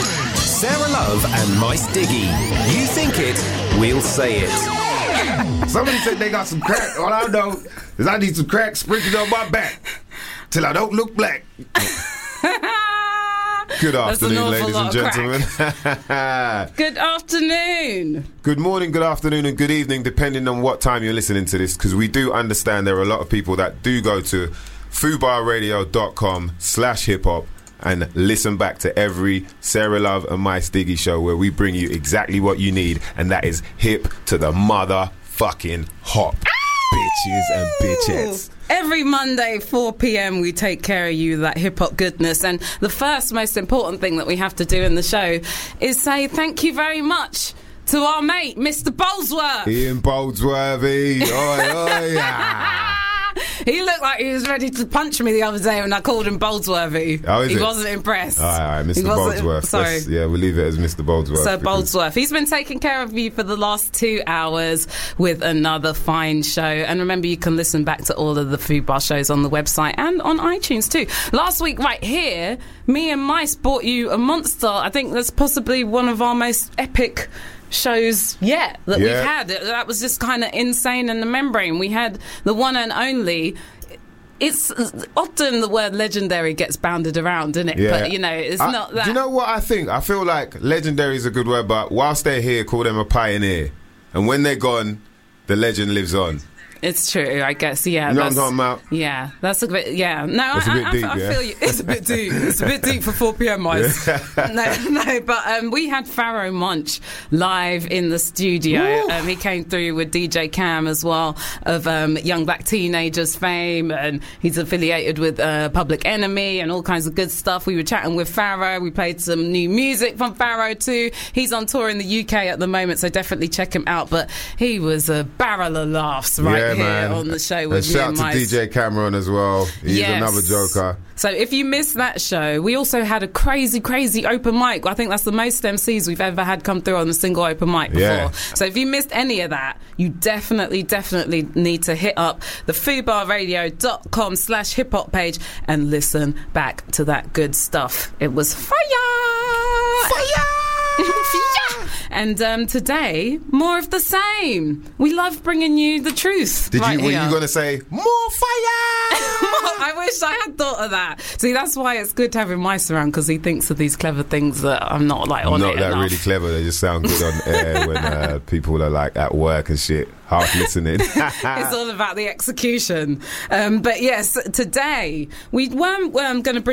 Sarah Love and Mice Diggy. You think it, we'll say it. Somebody said they got some crack. All I know is I need some crack sprinkled on my back till I don't look black. Good afternoon, ladies and gentlemen. Good afternoon. Good morning, good afternoon, and good evening, depending on what time you're listening to this, because we do understand there are a lot of people that do go to fubar radio dot com slash hip hop and listen back to every Sarah Love and Mice Diggy show where we bring you exactly what you need, and that is hip to the motherfucking hop. Bitches and bitchettes. Every Monday, four p.m, we take care of you, that hip-hop goodness. And the first most important thing that we have to do in the show is say thank you very much to our mate, Mister Boldsworth. Ian Boldsworthy. Oi, oi, yeah. He looked like he was ready to punch me the other day when I called him Boldsworthy. Oh, is he it? wasn't impressed. All right, all right, Mister He wasn't- Boldsworth. Sorry. Let's- yeah, we'll leave it as Mister Boldsworth. So because- Boldsworth, he's been taking care of you for the last two hours with another fine show. And remember, you can listen back to all of the Food Bar shows on the website and on iTunes too. Last week, right here, me and Mice brought you a monster. I think that's possibly one of our most epic shows yet that Yeah. we've had. That was just kind of insane in the membrane. We had the one and only... It's often the word legendary gets bounded around, isn't it? Yeah. But, you know, it's I- not that... Do you know what I think? I feel like legendary is a good word, but whilst they're here, call them a pioneer. And when they're gone, the legend lives on. It's true, I guess. Yeah, You know what I'm that's- talking about? Yeah, that's a bit. Yeah, no, That's a I, bit I, deep, I, I yeah? feel you. It's a bit deep. It's a bit deep for four p.m. Mice. no, no, but um, we had Pharoah Monch live in the studio. Um, he came through with D J Cam as well of um, Young Black Teenagers fame, and he's affiliated with uh, Public Enemy and all kinds of good stuff. We were chatting with Pharoah. We played some new music from Pharoah too. He's on tour in the U K at the moment, so definitely check him out. But he was a barrel of laughs right yeah, here man. on the show And with me shout and out to Mice. D J Cameron as well. He's Yes. another joker. So if you missed that show, we also had a crazy, crazy open mic. I think that's the most M Cs we've ever had come through on a single open mic before. Yeah. So if you missed any of that, you definitely, definitely need to hit up the fubarradio.com slash hip hop page and listen back to that good stuff. It was fire! Fire! Fire! And um, today, more of the same. We love bringing you the truth. Did right you? Were here. you going to say more fire? I wish I had thought of that. See, that's why it's good having Mice around, because he thinks of these clever things that I'm not like on Not it that enough. really clever. They just sound good on air when uh, people are like at work and shit, half listening. It's all about the execution. Um, but yes, today we weren't um, going to bring